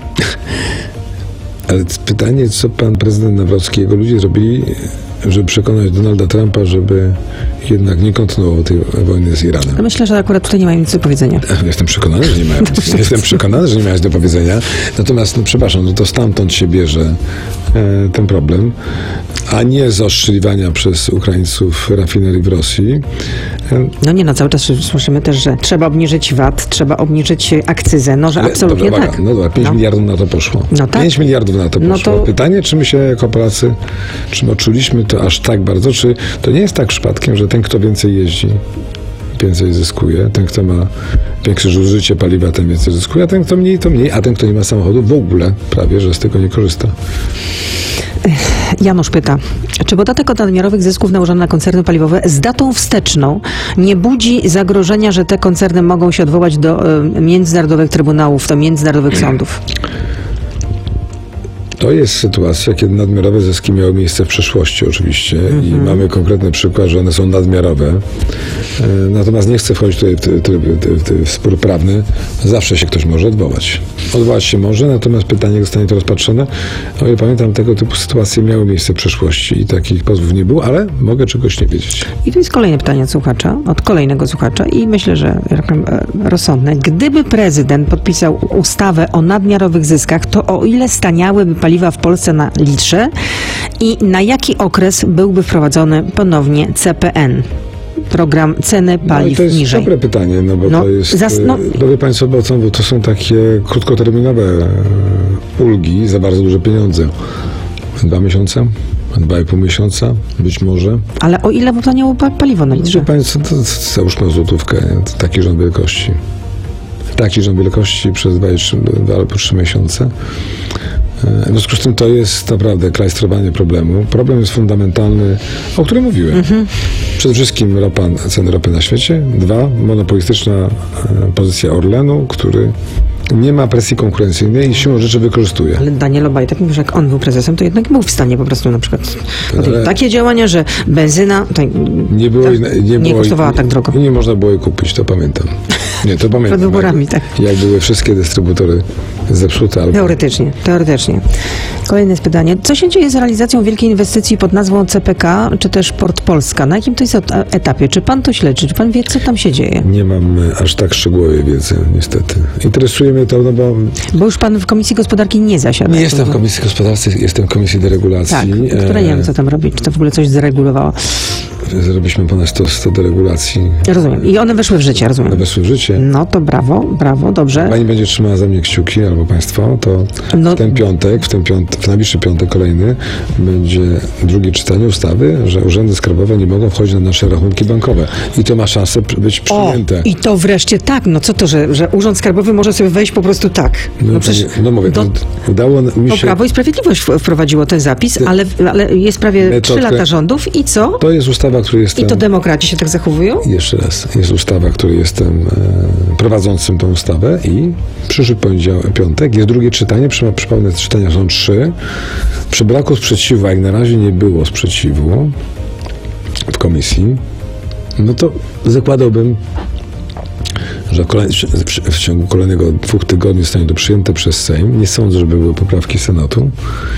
Speaker 5: Ale pytanie, co pan prezydent Nawrocki i jego ludzie zrobili, żeby przekonać Donalda Trumpa, żeby jednak nie kontynuował tej wojny z Iranem.
Speaker 4: No myślę, że akurat tutaj nie mają nic do powiedzenia.
Speaker 5: Jestem przekonany, że nie mają. Jestem przekonany, że nie mają nic do powiedzenia. Natomiast, no przepraszam, no to stamtąd się bierze e, ten problem, a nie z ostrzeliwania przez Ukraińców rafinerii w Rosji. E,
Speaker 4: No nie, no cały czas słyszymy też, że trzeba obniżyć V A T, trzeba obniżyć akcyzę, no że
Speaker 5: ale,
Speaker 4: absolutnie
Speaker 5: dobra,
Speaker 4: tak.
Speaker 5: uwaga, no dobra, pięć
Speaker 4: No.
Speaker 5: miliardów na to poszło.
Speaker 4: No tak.
Speaker 5: pięć miliardów na to
Speaker 4: No
Speaker 5: poszło.
Speaker 4: to-
Speaker 5: Pytanie, czy my się jako Polacy, czy odczuliśmy to aż tak bardzo, czy to nie jest tak przypadkiem, że ten, kto więcej jeździ, więcej zyskuje, ten, kto ma większe zużycie paliwa, ten więcej zyskuje, a ten, kto mniej, to mniej, a ten, kto nie ma samochodu, w ogóle prawie, że z tego nie korzysta.
Speaker 4: Janusz pyta, czy podatek od nadmiarowych zysków nałożony na koncerny paliwowe z datą wsteczną nie budzi zagrożenia, że te koncerny mogą się odwołać do y, międzynarodowych trybunałów, do międzynarodowych sądów?
Speaker 5: To jest sytuacja, kiedy nadmiarowe zyski miały miejsce w przeszłości oczywiście i mamy konkretny przykład, że one są nadmiarowe. E, Natomiast nie chcę wchodzić tutaj w, ty- ty- ty- ty- w spór prawny. Zawsze się ktoś może odwołać. Odwołać się może, natomiast pytanie, zostanie to rozpatrzone. O ile pamiętam, tego typu sytuacje miały miejsce w przeszłości i takich pozwów nie było, ale mogę czegoś nie wiedzieć.
Speaker 4: I to jest kolejne pytanie od słuchacza, od kolejnego słuchacza i myślę, że raczej, e, rozsądne. Gdyby prezydent podpisał ustawę o nadmiarowych zyskach, to o ile staniałyby paliwa w Polsce na litrze i na jaki okres byłby wprowadzony ponownie C P N? Program ceny
Speaker 5: No i
Speaker 4: paliw
Speaker 5: to jest
Speaker 4: niżej.
Speaker 5: dobre pytanie, no bo
Speaker 4: No,
Speaker 5: to jest...
Speaker 4: zas- no-
Speaker 5: e, Bo wie Państwo, bo to, bo to są takie krótkoterminowe e, ulgi za bardzo duże pieniądze. Dwa miesiące? dwa i pół miesiąca, być może.
Speaker 4: Ale o ile taniało pa- paliwo na litrze?
Speaker 5: Wie Państwo, to, to załóżmy złotówkę, nie? To taki rząd wielkości. Taki rząd wielkości przez dwa, dwa albo trzy miesiące. W związku z tym to jest naprawdę klajstrowanie problemu. Problem jest fundamentalny, o którym mówiłem. Mhm. Przede wszystkim ropa, ceny ropy na świecie. Dwa, monopolistyczna e, pozycja Orlenu, który nie ma presji konkurencyjnej i siłą rzeczy wykorzystuje.
Speaker 4: Ale Daniel Obajtek mówi, że jak on był prezesem, to jednak był w stanie po prostu na przykład
Speaker 5: Ale
Speaker 4: takie działania, że benzyna tutaj
Speaker 5: nie, było,
Speaker 4: tak,
Speaker 5: nie,
Speaker 4: nie
Speaker 5: było,
Speaker 4: kosztowała tak drogo.
Speaker 5: I nie można było jej kupić, to pamiętam. Nie, to pamiętam.
Speaker 4: Przed wyborami,
Speaker 5: jak,
Speaker 4: tak.
Speaker 5: Jak były wszystkie dystrybutory zepsute. Albo...
Speaker 4: Teoretycznie, teoretycznie. Kolejne jest pytanie. Co się dzieje z realizacją wielkiej inwestycji pod nazwą C P K, czy też Port Polska? Na jakim to jest et- etapie? Czy pan to śledzi? Czy pan wie, co tam się dzieje?
Speaker 5: Nie mam e, aż tak szczegółowej wiedzy, niestety. Interesuje mnie to, no bo...
Speaker 4: Bo już pan w Komisji Gospodarki nie zasiada.
Speaker 5: Nie jestem w Komisji Gospodarczej, jestem w Komisji Deregulacji.
Speaker 4: Tak, która nie wiem, co tam robi. Czy to w ogóle coś zderegulowała?
Speaker 5: Zrobiliśmy ponad sto, sto deregulacji.
Speaker 4: Rozumiem. I one weszły w życie, rozumiem.
Speaker 5: One weszły w życie.
Speaker 4: No to brawo, brawo, dobrze.
Speaker 5: Pani będzie trzymała za mnie kciuki, albo państwo, to
Speaker 4: No.
Speaker 5: w ten piątek, w ten piątek, w najbliższy piątek kolejny będzie drugie czytanie ustawy, że urzędy skarbowe nie mogą wchodzić na nasze rachunki bankowe. I to ma szansę być
Speaker 4: O,
Speaker 5: przyjęte.
Speaker 4: i to wreszcie tak. No co to, że, że Urząd Skarbowy może sobie wejść po prostu tak?
Speaker 5: No,
Speaker 4: No przecież
Speaker 5: pani, no mówię,
Speaker 4: do,
Speaker 5: to udało mi
Speaker 4: to
Speaker 5: się...
Speaker 4: Prawo i Sprawiedliwość w- wprowadziło ten zapis, ale, ale jest prawie
Speaker 5: Metodkę-
Speaker 4: trzy lata rządów i co?
Speaker 5: To jest ustawa, której
Speaker 4: I
Speaker 5: jestem...
Speaker 4: to demokraci się tak zachowują?
Speaker 5: Jeszcze raz, jest ustawa, której jestem e, prowadzącym tę ustawę i przyszły poniedziałek, piątek, jest drugie czytanie, Przy- przypomnę, te czytania są trzy. Przy braku sprzeciwu, a jak na razie nie było sprzeciwu w komisji, no to zakładałbym, że w, kolej, w, w ciągu kolejnego dwóch tygodni zostanie to przyjęte przez Sejm. Nie sądzę, żeby były poprawki Senatu.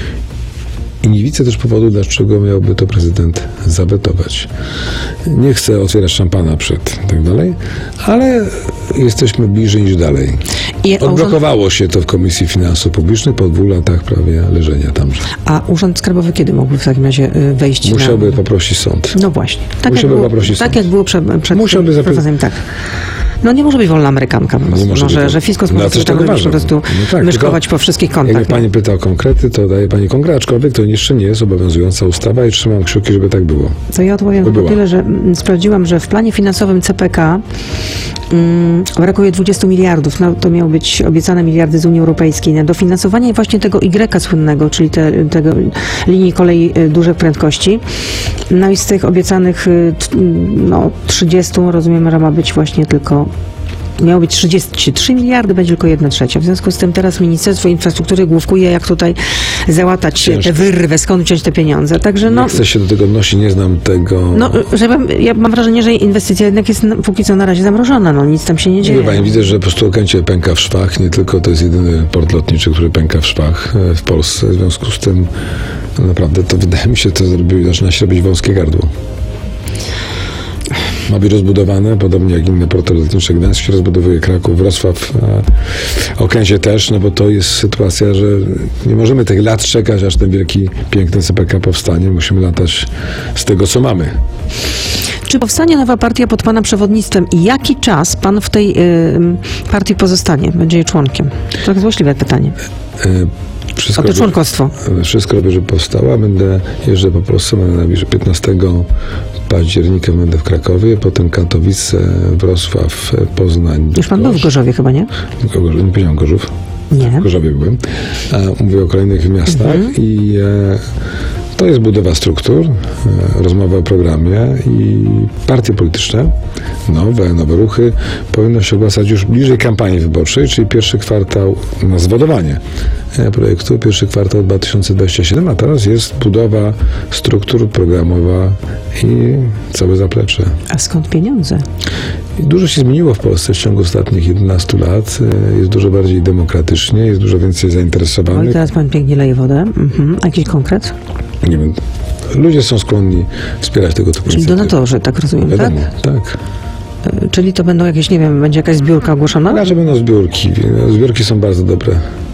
Speaker 5: I nie widzę też powodu, dlaczego miałby to prezydent zawetować. Nie chcę otwierać szampana przed tak dalej, ale jesteśmy bliżej niż dalej.
Speaker 4: I urząd,
Speaker 5: Odblokowało się to w Komisji Finansów Publicznych po dwóch latach prawie leżenia tamże.
Speaker 4: a Urząd Skarbowy kiedy mógłby w takim razie y, wejść
Speaker 5: Musiałby
Speaker 4: na...
Speaker 5: poprosić sąd.
Speaker 4: No właśnie. Tak jak
Speaker 5: Musiałby
Speaker 4: było,
Speaker 5: poprosić
Speaker 4: tak
Speaker 5: sąd.
Speaker 4: jak było przed, przed
Speaker 5: Musiałby zapy-
Speaker 4: wprowadzeniem, tak. No nie może być wolna Amerykanka po prostu.
Speaker 5: może
Speaker 4: No,
Speaker 5: być
Speaker 4: że,
Speaker 5: to-
Speaker 4: że Fiskos
Speaker 5: No,
Speaker 4: może
Speaker 5: coś
Speaker 4: sobie tam
Speaker 5: tak
Speaker 4: robić, po
Speaker 5: uważam.
Speaker 4: prostu
Speaker 5: No tak,
Speaker 4: myszkować
Speaker 5: tylko
Speaker 4: po wszystkich kątach.
Speaker 5: Jakby pani pyta o konkrety, to daje pani konkret, aczkolwiek to jeszcze nie jest obowiązująca ustawa i trzymam kciuki, żeby tak było.
Speaker 4: To ja odpowiem
Speaker 5: By
Speaker 4: tylko
Speaker 5: była.
Speaker 4: tyle, że mm, sprawdziłam, że w planie finansowym C P K mm, brakuje dwadzieścia miliardów. No, to miały być obiecane miliardy z Unii Europejskiej na dofinansowanie właśnie tego Y słynnego, czyli te, tego linii kolei y, dużych prędkości. No i z tych obiecanych y, t- no, trzydzieści, rozumiem, że ma być właśnie tylko miało być trzydzieści trzy miliardy, będzie tylko jedna trzecia. W związku z tym teraz Ministerstwo Infrastruktury główkuje, jak tutaj załatać
Speaker 5: Ciężko.
Speaker 4: tę wyrwę, skąd wziąć te pieniądze. Także no...
Speaker 5: Nie chcę się do tego odnosić, nie znam tego.
Speaker 4: No, że mam, ja mam wrażenie, że inwestycja jednak jest na- póki co na razie zamrożona, no nic tam się nie dzieje.
Speaker 5: Wie pani, widzę, że po prostu Okęcie pęka w szwach. Nie tylko to jest jedyny port lotniczy, który pęka w szwach e, w Polsce. W związku z tym no naprawdę to wydaje mi się, to zrobi, zaczyna się robić wąskie gardło. Ma być rozbudowane, podobnie jak inne porty lotnicze. Gdańsk się rozbudowuje, Kraków, Wrocław, e, Okęcie też, no bo to jest sytuacja, że nie możemy tych lat czekać, aż ten wielki, piękny C P K powstanie. Musimy latać z tego, co mamy.
Speaker 4: Czy powstanie nowa partia pod pana przewodnictwem i jaki czas pan w tej y, partii pozostanie? Będzie jej członkiem? To jest złośliwe pytanie.
Speaker 5: E, Wszystko
Speaker 4: O to
Speaker 5: robię-
Speaker 4: członkostwo.
Speaker 5: Wszystko robię, żeby powstała. Będę jeżdżę po Polsce, będę najbliżej piętnastego października będę w Krakowie, potem Katowice, Wrocław, Poznań.
Speaker 4: Już pan był w
Speaker 5: Gorz-
Speaker 4: Gorzowie chyba, nie?
Speaker 5: Gorzów, nie powiedziałem Gorzów,
Speaker 4: Nie.
Speaker 5: w Gorzowie byłem. A mówię o kolejnych miastach i e, to jest budowa struktur, e, rozmowa o programie i partie polityczne, nowe, nowe ruchy powinno się ogłaszać już bliżej kampanii wyborczej, czyli pierwszy kwartał na zwodowanie e, projektu, pierwszy kwartał dwa tysiące dwudziesty siódmy, a teraz jest budowa struktur programowa i całe zaplecze.
Speaker 4: A skąd pieniądze?
Speaker 5: I dużo się zmieniło w Polsce w ciągu ostatnich jedenastu lat. E, Jest dużo bardziej demokratycznie, jest dużo więcej
Speaker 4: Oj,
Speaker 5: zainteresowanych.
Speaker 4: teraz pan pięknie leje wodę. Mhm. A jakiś konkret?
Speaker 5: Nie wiem, ludzie są skłonni wspierać tego typu
Speaker 4: Czyli
Speaker 5: inicjatywy.
Speaker 4: donatorzy, tak rozumiem, tak?
Speaker 5: Wiadomo, tak.
Speaker 4: Y, Czyli to będą jakieś, nie wiem, będzie jakaś zbiórka ogłoszona?
Speaker 5: Raczej będą zbiórki. Zbiórki są bardzo dobre.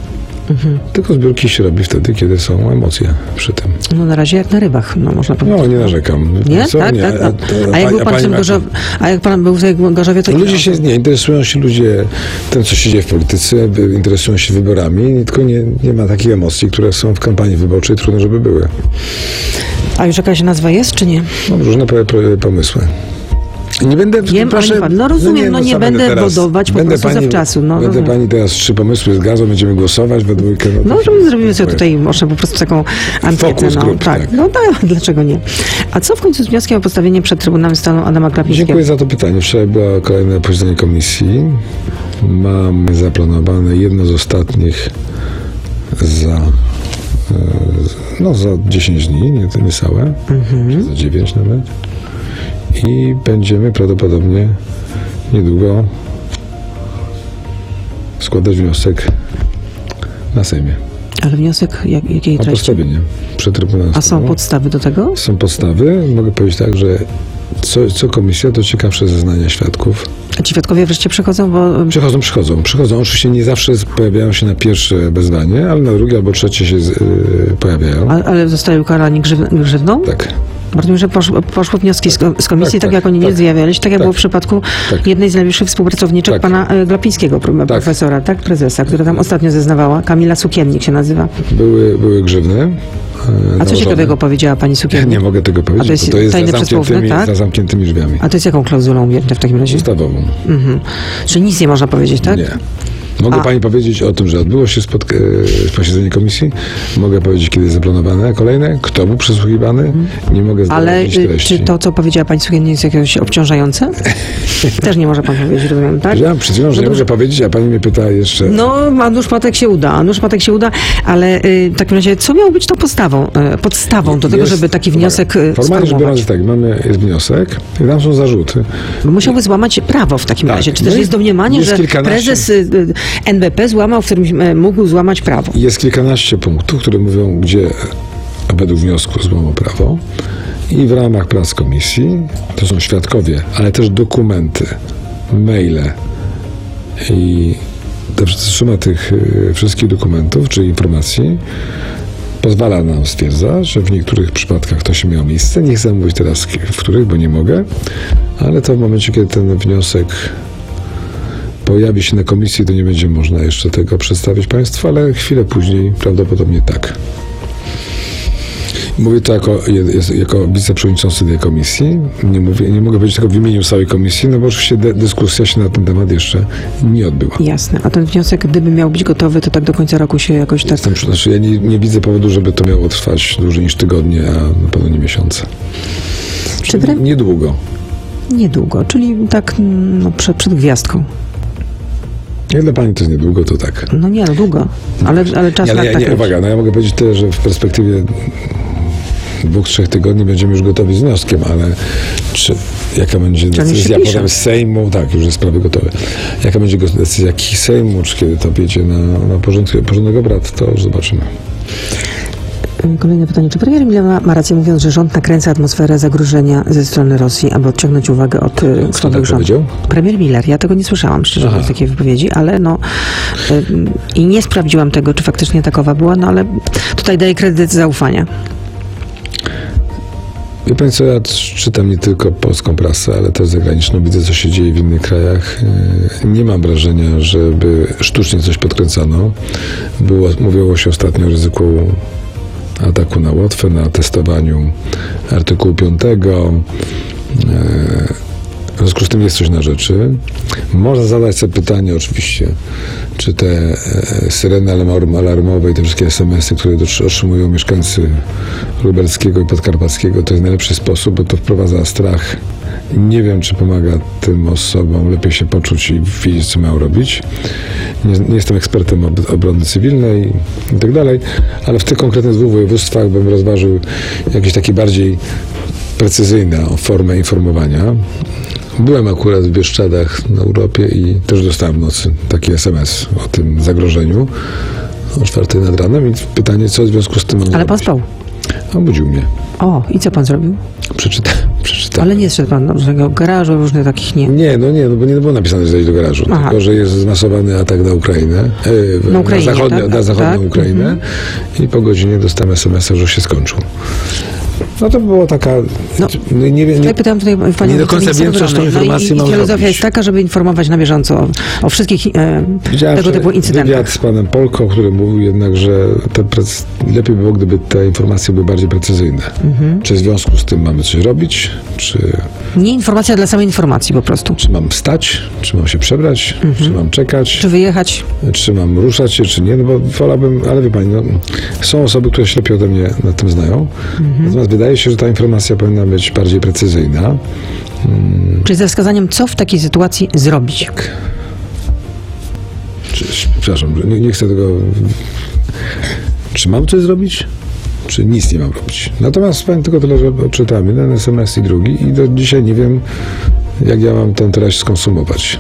Speaker 5: Tylko zbiórki się robi wtedy, kiedy są emocje przy tym.
Speaker 4: No na razie jak na rybach, no można powiedzieć.
Speaker 5: No, nie narzekam.
Speaker 4: Nie?
Speaker 5: Co?
Speaker 4: Tak,
Speaker 5: Nie.
Speaker 4: tak.
Speaker 5: A,
Speaker 4: A, a jak
Speaker 5: pani-
Speaker 4: był pan w
Speaker 5: pani
Speaker 4: tym
Speaker 5: ma-
Speaker 4: Gorzowie, a jak pan był w tej Gorzowie, to
Speaker 5: Ludzie się nie interesują się ludzie tym, co się dzieje w polityce, by- interesują się wyborami, tylko nie, nie ma takich emocji, które są w kampanii wyborczej, trudno, żeby były.
Speaker 4: A już jakaś nazwa jest, czy nie?
Speaker 5: Mam różne po, po, pomysły. Nie będę,
Speaker 4: Wiem, ale nie pan- no rozumiem, no nie
Speaker 5: co
Speaker 4: będę
Speaker 5: teraz-
Speaker 4: bodować po
Speaker 5: będę
Speaker 4: prostu
Speaker 5: pani,
Speaker 4: zawczasu, no
Speaker 5: będę
Speaker 4: rozumiem.
Speaker 5: pani teraz trzy pomysły zgadzał, będziemy głosować we dwójkę.
Speaker 4: No,
Speaker 5: to
Speaker 4: że
Speaker 5: się-
Speaker 4: zrobimy sobie tutaj może po prostu taką ankietę.
Speaker 5: Focus
Speaker 4: No,
Speaker 5: group,
Speaker 4: tak.
Speaker 5: tak.
Speaker 4: No tak, dlaczego nie? A co w końcu z wnioskiem o postawienie przed Trybunałem Stanu Adama Glapińskiego?
Speaker 5: Dziękuję za to pytanie. Wczoraj było kolejne posiedzenie komisji. Mamy zaplanowane jedno z ostatnich za, e, no, za dziesięć dni, nie to niecałe, czy za dziewięć nawet. I będziemy prawdopodobnie niedługo składać wniosek na Sejmie
Speaker 4: Ale wniosek jak, jakiej
Speaker 5: o
Speaker 4: treści?
Speaker 5: postawienie przed Trybunałem
Speaker 4: A są
Speaker 5: Stanu.
Speaker 4: podstawy do tego?
Speaker 5: Są podstawy. Mogę powiedzieć tak, że co, co komisja, to ciekawsze zeznania świadków.
Speaker 4: A ci świadkowie wreszcie przychodzą, bo
Speaker 5: Przychodzą, przychodzą. Przychodzą. Oczywiście nie zawsze pojawiają się na pierwsze wezwanie, ale na drugie albo trzecie się z, y, pojawiają.
Speaker 4: a, ale zostali ukarani grzyw, grzywną?
Speaker 5: Tak.
Speaker 4: Rozumiem, że poszło, poszły wnioski z, ko- z komisji, tak,
Speaker 5: Tak, tak,
Speaker 4: jak oni nie
Speaker 5: tak.
Speaker 4: zjawiali się, tak jak
Speaker 5: Tak.
Speaker 4: było w przypadku
Speaker 5: Tak.
Speaker 4: jednej z najbliższych współpracowniczek
Speaker 5: Tak.
Speaker 4: pana e, Glapińskiego, pro- profesora, tak, prezesa, która tam ostatnio zeznawała. Kamila Sukiennik się nazywa.
Speaker 5: Były, były grzywny. e,
Speaker 4: A co się
Speaker 5: nałożone.
Speaker 4: tego powiedziała pani Sukiennik?
Speaker 5: Nie mogę tego powiedzieć,
Speaker 4: A to jest
Speaker 5: bo to jest
Speaker 4: tajne
Speaker 5: za
Speaker 4: przesłowne,
Speaker 5: zamkniętymi,
Speaker 4: tak?
Speaker 5: za zamkniętymi drzwiami.
Speaker 4: A to jest jaką klauzulą objęte w takim razie?
Speaker 5: Ustawową.
Speaker 4: Mhm. Czyli nic nie można powiedzieć, tak?
Speaker 5: Nie. Mogę
Speaker 4: A-
Speaker 5: pani powiedzieć o tym, że odbyło się spotka- e, posiedzenie komisji. Mogę powiedzieć, kiedy jest zaplanowane kolejne, kto był przesłuchiwany. Nie mogę
Speaker 4: Ale
Speaker 5: zdradzić
Speaker 4: y,
Speaker 5: treści.
Speaker 4: czy to, co powiedziała pani Sukiennik, jest jakieś obciążające? Też nie może pan powiedzieć, rozumiem, tak?
Speaker 5: Powiedziałem przed chwilą, że
Speaker 4: No
Speaker 5: nie
Speaker 4: dobrze.
Speaker 5: mogę powiedzieć, a pani mnie pyta jeszcze.
Speaker 4: No, a nóż patek się uda, a nóż patek się uda, ale y, w takim razie, co miało być tą postawą, y, podstawą do tego,
Speaker 5: Jest-
Speaker 4: żeby taki wniosek
Speaker 5: uwaga,
Speaker 4: y,
Speaker 5: Formalnie rzecz biorąc,
Speaker 4: sformułować?
Speaker 5: tak, mamy, jest wniosek i tam są zarzuty.
Speaker 4: Bo musiałby złamać prawo w takim
Speaker 5: Tak.
Speaker 4: razie. Czy
Speaker 5: No
Speaker 4: też
Speaker 5: i
Speaker 4: jest domniemanie,
Speaker 5: jest
Speaker 4: że
Speaker 5: kilkanaście-
Speaker 4: prezes y, y, N B P złamał, w którym y, mógł złamać prawo?
Speaker 5: Jest kilkanaście punktów, które mówią, gdzie według wniosku złamał prawo. I w ramach prac komisji, to są świadkowie, ale też dokumenty, maile i ta suma tych y, wszystkich dokumentów czy informacji pozwala nam stwierdzać, że w niektórych przypadkach to się miało miejsce. Nie chcę mówić teraz, w których, bo nie mogę, ale to w momencie, kiedy ten wniosek pojawi się na komisji, to nie będzie można jeszcze tego przedstawić Państwu, ale chwilę później prawdopodobnie tak. Mówię to jako, je- jako wiceprzewodniczący tej komisji. Nie, mówię, nie mogę powiedzieć tego w imieniu całej komisji, no bo oczywiście de- dyskusja się na ten temat jeszcze nie odbyła.
Speaker 4: Jasne. A ten wniosek, gdyby miał być gotowy, to tak do końca roku się jakoś tak...
Speaker 5: Jestem, przy- znaczy ja nie, nie widzę powodu, żeby to miało trwać dłużej niż tygodnie, a na pewno nie miesiące.
Speaker 4: Czy wrę-
Speaker 5: Niedługo.
Speaker 4: Niedługo, czyli tak no, przed, przed gwiazdką.
Speaker 5: Jak dla Pani to jest niedługo, to tak.
Speaker 4: No nie, no długo, ale, ale czas
Speaker 5: Nie,
Speaker 4: tak,
Speaker 5: ale
Speaker 4: tak
Speaker 5: nie, nie,
Speaker 4: leci.
Speaker 5: uwaga, no ja mogę powiedzieć tyle, że w perspektywie dwóch, trzech tygodni będziemy już gotowi z wnioskiem, ale czy, jaka będzie
Speaker 4: Czy oni się
Speaker 5: decyzja
Speaker 4: piszą?
Speaker 5: potem z Sejmu, tak, już jest sprawy gotowe. Jaka będzie go- decyzja jaki Sejmu, czy kiedy to wjedzie na, na porządek, porządek obrad, to już zobaczymy.
Speaker 4: Kolejne pytanie. Czy premier Miller ma, ma rację mówiąc, że rząd nakręca atmosferę zagrożenia ze strony Rosji, aby odciągnąć uwagę od y,
Speaker 5: Kto
Speaker 4: słabych
Speaker 5: tak
Speaker 4: rządów?
Speaker 5: powiedział?
Speaker 4: Premier Miller. Ja tego nie słyszałam, szczerze
Speaker 5: Aha.
Speaker 4: mówiąc, takiej wypowiedzi, ale no y, i nie sprawdziłam tego, czy faktycznie takowa była, no ale tutaj daję kredyt zaufania.
Speaker 5: Wie Pani co, ja czytam nie tylko polską prasę, ale też zagraniczną. Widzę, co się dzieje w innych krajach. Yy, Nie mam wrażenia, żeby sztucznie coś podkręcano. Było, mówiło się ostatnio o ryzyku ataku na Łotwę, na testowaniu artykułu piątego. W związku z tym jest coś na rzeczy. Można zadać sobie pytanie oczywiście, czy te e, syreny alarm- alarmowe i te wszystkie es em esy, które dotrz- otrzymują mieszkańcy lubelskiego i podkarpackiego, to jest najlepszy sposób, bo to wprowadza strach. Nie wiem, czy pomaga tym osobom lepiej się poczuć i wiedzieć, co mają robić. Nie, nie jestem ekspertem ob- obrony cywilnej i tak dalej, ale w tych konkretnych dwóch województwach bym rozważył jakieś takie bardziej precyzyjną formę informowania. Byłem akurat w Bieszczadach na Europie i też dostałem w nocy taki es em es o tym zagrożeniu o czwartej nad ranem i pytanie, co w związku z tym mam
Speaker 4: Ale pan
Speaker 5: zrobić?
Speaker 4: spał.
Speaker 5: Obudził mnie.
Speaker 4: O, i co pan zrobił?
Speaker 5: Przeczytałem. Przeczytałem.
Speaker 4: Ale nie szedł pan do tego garażu, różnych takich nie.
Speaker 5: Nie, no nie, no bo nie było napisane, że zejść do garażu,
Speaker 4: Aha.
Speaker 5: tylko że jest zmasowany atak na Ukrainę, e,
Speaker 4: Na Ukrainie,
Speaker 5: na, zachodnią,
Speaker 4: tak?
Speaker 5: na zachodnią
Speaker 4: Tak.
Speaker 5: Ukrainę
Speaker 4: Mhm.
Speaker 5: i po godzinie dostałem es em es a, że już się skończył. No to było taka...
Speaker 4: No,
Speaker 5: nie, nie, nie,
Speaker 4: Ja pytałam tutaj panią
Speaker 5: nie do końca
Speaker 4: minister
Speaker 5: wiem, co z tą
Speaker 4: obrony.
Speaker 5: informacją
Speaker 4: no i, i
Speaker 5: mam
Speaker 4: filozofia
Speaker 5: zrobić.
Speaker 4: jest taka, żeby informować na bieżąco o, o wszystkich e,
Speaker 5: Widziałem
Speaker 4: tego typu
Speaker 5: wywiad
Speaker 4: incydentach.
Speaker 5: z panem Polką, który mówił jednak, że te prec- lepiej by było, gdyby te informacje były bardziej precyzyjne.
Speaker 4: Mhm.
Speaker 5: Czy w związku z tym mamy coś robić, czy,
Speaker 4: Nie informacja dla samej informacji po prostu.
Speaker 5: czy mam wstać, czy mam się przebrać, czy mam czekać,
Speaker 4: Czy wyjechać?
Speaker 5: czy mam ruszać się, czy nie, no bo wolałbym, ale wie pani, no, są osoby, które się lepiej ode mnie na tym znają, natomiast wydaje się, że ta informacja powinna być bardziej precyzyjna.
Speaker 4: Czyli ze wskazaniem, co w takiej sytuacji zrobić.
Speaker 5: Czy, przepraszam, nie, nie chcę tego... Czy mam coś zrobić? Czy nic nie mam robić? Natomiast powiem tylko tyle, że odczytałem jeden es em es i drugi i do dzisiaj nie wiem, jak ja mam tę treść skonsumować.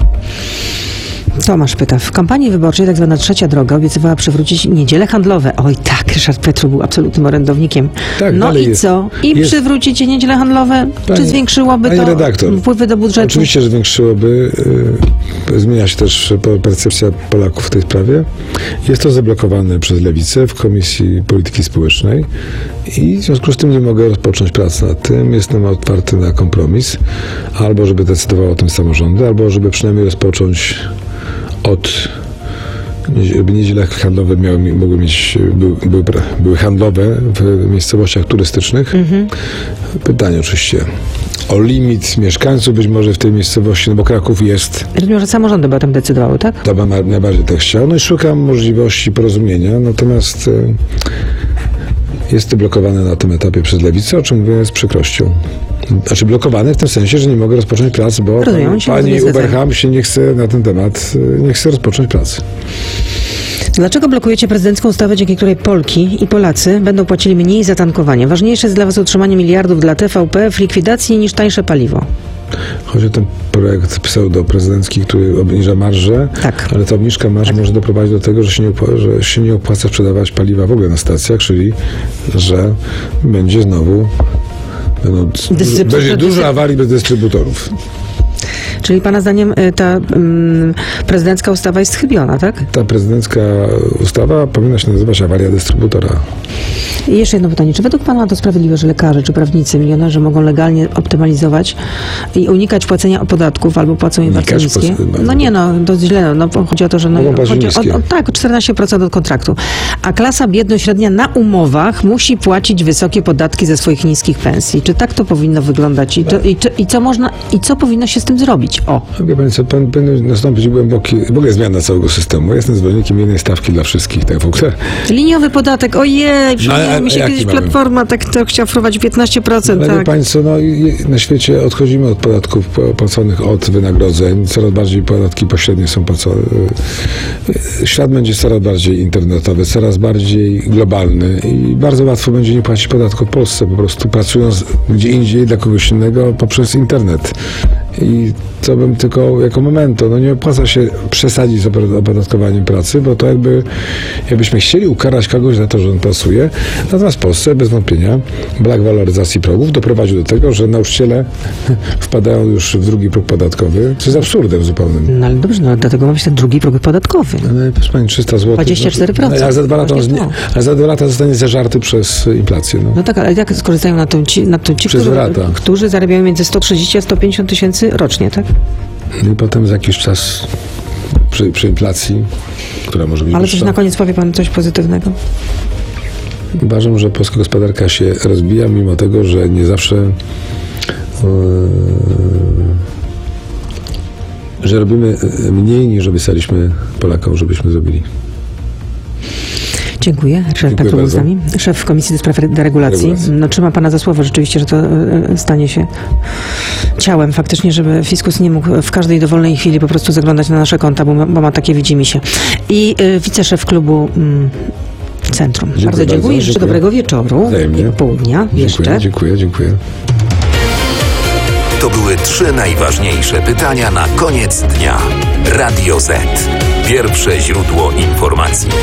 Speaker 4: Tomasz pyta, w kampanii wyborczej tak zwana trzecia droga obiecywała przywrócić niedziele handlowe. Oj tak, Ryszard Petru był absolutnym orędownikiem.
Speaker 5: Tak,
Speaker 4: no
Speaker 5: dalej
Speaker 4: i
Speaker 5: jest.
Speaker 4: co? I
Speaker 5: Jest.
Speaker 4: przywrócicie niedziele handlowe? Czy
Speaker 5: Pani-
Speaker 4: zwiększyłoby
Speaker 5: pani
Speaker 4: to
Speaker 5: redaktor,
Speaker 4: wpływy do budżetu?
Speaker 5: Oczywiście, że zwiększyłoby. y, Zmienia się też percepcja Polaków w tej sprawie. Jest to zablokowane przez Lewicę w Komisji Polityki Społecznej i w związku z tym nie mogę rozpocząć pracy nad tym. Jestem otwarty na kompromis. Albo żeby decydowały o tym samorządy, albo żeby przynajmniej rozpocząć od... żeby niedziele handlowe miały, mogły mieć, były, były, były handlowe w miejscowościach turystycznych. Pytanie oczywiście o limit mieszkańców być może w tej miejscowości, no bo Kraków jest,
Speaker 4: Rozumiem, że samorządy by o tym decydowały, tak?
Speaker 5: to bym najbardziej tak chciał. No i szukam możliwości porozumienia, natomiast e, jest to blokowane na tym etapie przez Lewicę, o czym mówię z przykrością. Znaczy blokowane w tym sensie, że nie mogę rozpocząć pracy, bo
Speaker 4: Rozumiem,
Speaker 5: pani,
Speaker 4: się
Speaker 5: pani
Speaker 4: nie zgadzają.
Speaker 5: Uberham się nie chce na ten temat, e, nie chce rozpocząć pracy.
Speaker 4: Dlaczego blokujecie prezydencką ustawę, dzięki której Polki i Polacy będą płacili mniej za tankowanie? Ważniejsze jest dla was utrzymanie miliardów dla T V P w likwidacji niż tańsze paliwo.
Speaker 5: Chodzi o ten projekt pseudo-prezydencki, który obniża marżę,
Speaker 4: Tak.
Speaker 5: ale ta obniżka marży może doprowadzić do tego, że się, nie opłaca, że się nie opłaca sprzedawać paliwa w ogóle na stacjach, czyli że będzie znowu będą,
Speaker 4: Dystrybu-
Speaker 5: będzie dużo
Speaker 4: dystrybu-
Speaker 5: awarii bez dystrybutorów.
Speaker 4: Czyli pana zdaniem y, ta mm, prezydencka ustawa jest chybiona, tak?
Speaker 5: Ta prezydencka ustawa powinna się nazywać awaria dystrybutora.
Speaker 4: I jeszcze jedno pytanie. Czy według pana to sprawiedliwe, że lekarze czy prawnicy, milionerzy mogą legalnie optymalizować i unikać płacenia podatków albo płacą je bardzo
Speaker 5: Unikać
Speaker 4: niskie?
Speaker 5: płac-
Speaker 4: No nie, no, to źle. No, bo chodzi o to, że no,
Speaker 5: Mogą płacić
Speaker 4: chodzi o,
Speaker 5: niskie.
Speaker 4: o, tak, o czternaście procent od kontraktu. A klasa biedno-średnia na umowach musi płacić wysokie podatki ze swoich niskich pensji. Czy tak to powinno wyglądać? I, to, i, czy, i, co, można, i co powinno się z tym zrobić? O,
Speaker 5: Wie pani co, pan- powinien nastąpić głęboki, w ogóle zmiana całego systemu. Ja jestem zwolennikiem jednej stawki dla wszystkich, tak w ogóle.
Speaker 4: liniowy podatek, ojej, przypomniało
Speaker 5: a-
Speaker 4: mi się
Speaker 5: a jaki
Speaker 4: kiedyś
Speaker 5: mamy?
Speaker 4: Platforma tak to chciała wprowadzić piętnaście procent,
Speaker 5: Ale wie
Speaker 4: tak.
Speaker 5: Państwo, no i na świecie odchodzimy od podatków płaconych od wynagrodzeń. Coraz bardziej podatki pośrednie są płacone. Świat będzie coraz bardziej internetowy, coraz bardziej globalny i bardzo łatwo będzie nie płacić podatku w Polsce, po prostu pracując gdzie indziej dla kogoś innego poprzez internet. I to bym tylko jako momento, no nie opłaca się przesadzić z opodatkowaniem pracy, bo to jakby, jakbyśmy chcieli ukarać kogoś za to, że on pracuje. Natomiast w Polsce bez wątpienia brak waloryzacji progów doprowadził do tego, że nauczyciele wpadają już w drugi próg podatkowy, co jest absurdem zupełnym.
Speaker 4: No ale dobrze, no dlatego ma być ten drugi próg podatkowy.
Speaker 5: Ale proszę pani, trzysta złotych.
Speaker 4: dwadzieścia cztery procent.
Speaker 5: A za dwa lata, on
Speaker 4: Właśnie
Speaker 5: znie,
Speaker 4: to.
Speaker 5: a za dwa lata zostanie zażarty przez inflację. No.
Speaker 4: No tak, ale jak skorzystają na tym ci, na tym ci
Speaker 5: Przez
Speaker 4: którzy,
Speaker 5: lata.
Speaker 4: którzy zarabiają między sto trzydzieści a sto pięćdziesiąt tysięcy rocznie, tak?
Speaker 5: I potem za jakiś czas przy, przy inflacji, która może być
Speaker 4: Ale coś
Speaker 5: wyższa,
Speaker 4: na koniec powie pan coś pozytywnego.
Speaker 5: uważam, że polska gospodarka się rozbija, mimo tego, że nie zawsze yy, że robimy mniej niż obiecaliśmy Polakom, żebyśmy zrobili.
Speaker 4: Dziękuję. Ryszard
Speaker 5: Dziękuję
Speaker 4: Petru był
Speaker 5: bardzo.
Speaker 4: z nami, szef Komisji do Spraw Deregulacji.
Speaker 5: Regulacji.
Speaker 4: No, trzyma pana za słowo rzeczywiście, że to e, stanie się ciałem faktycznie, żeby fiskus nie mógł w każdej dowolnej chwili po prostu zaglądać na nasze konta, bo ma, bo ma takie widzimisię. I y, wiceszef klubu mm, Centrum.
Speaker 5: Dziękuję
Speaker 4: bardzo dziękuję.
Speaker 5: bardzo.
Speaker 4: Życzę
Speaker 5: Dziękuję.
Speaker 4: dobrego wieczoru
Speaker 5: Wzajemnie.
Speaker 4: i popołudnia jeszcze.
Speaker 5: Dziękuję, dziękuję, dziękuję.
Speaker 3: To były trzy najważniejsze pytania na koniec dnia. Radio Z. Pierwsze źródło informacji.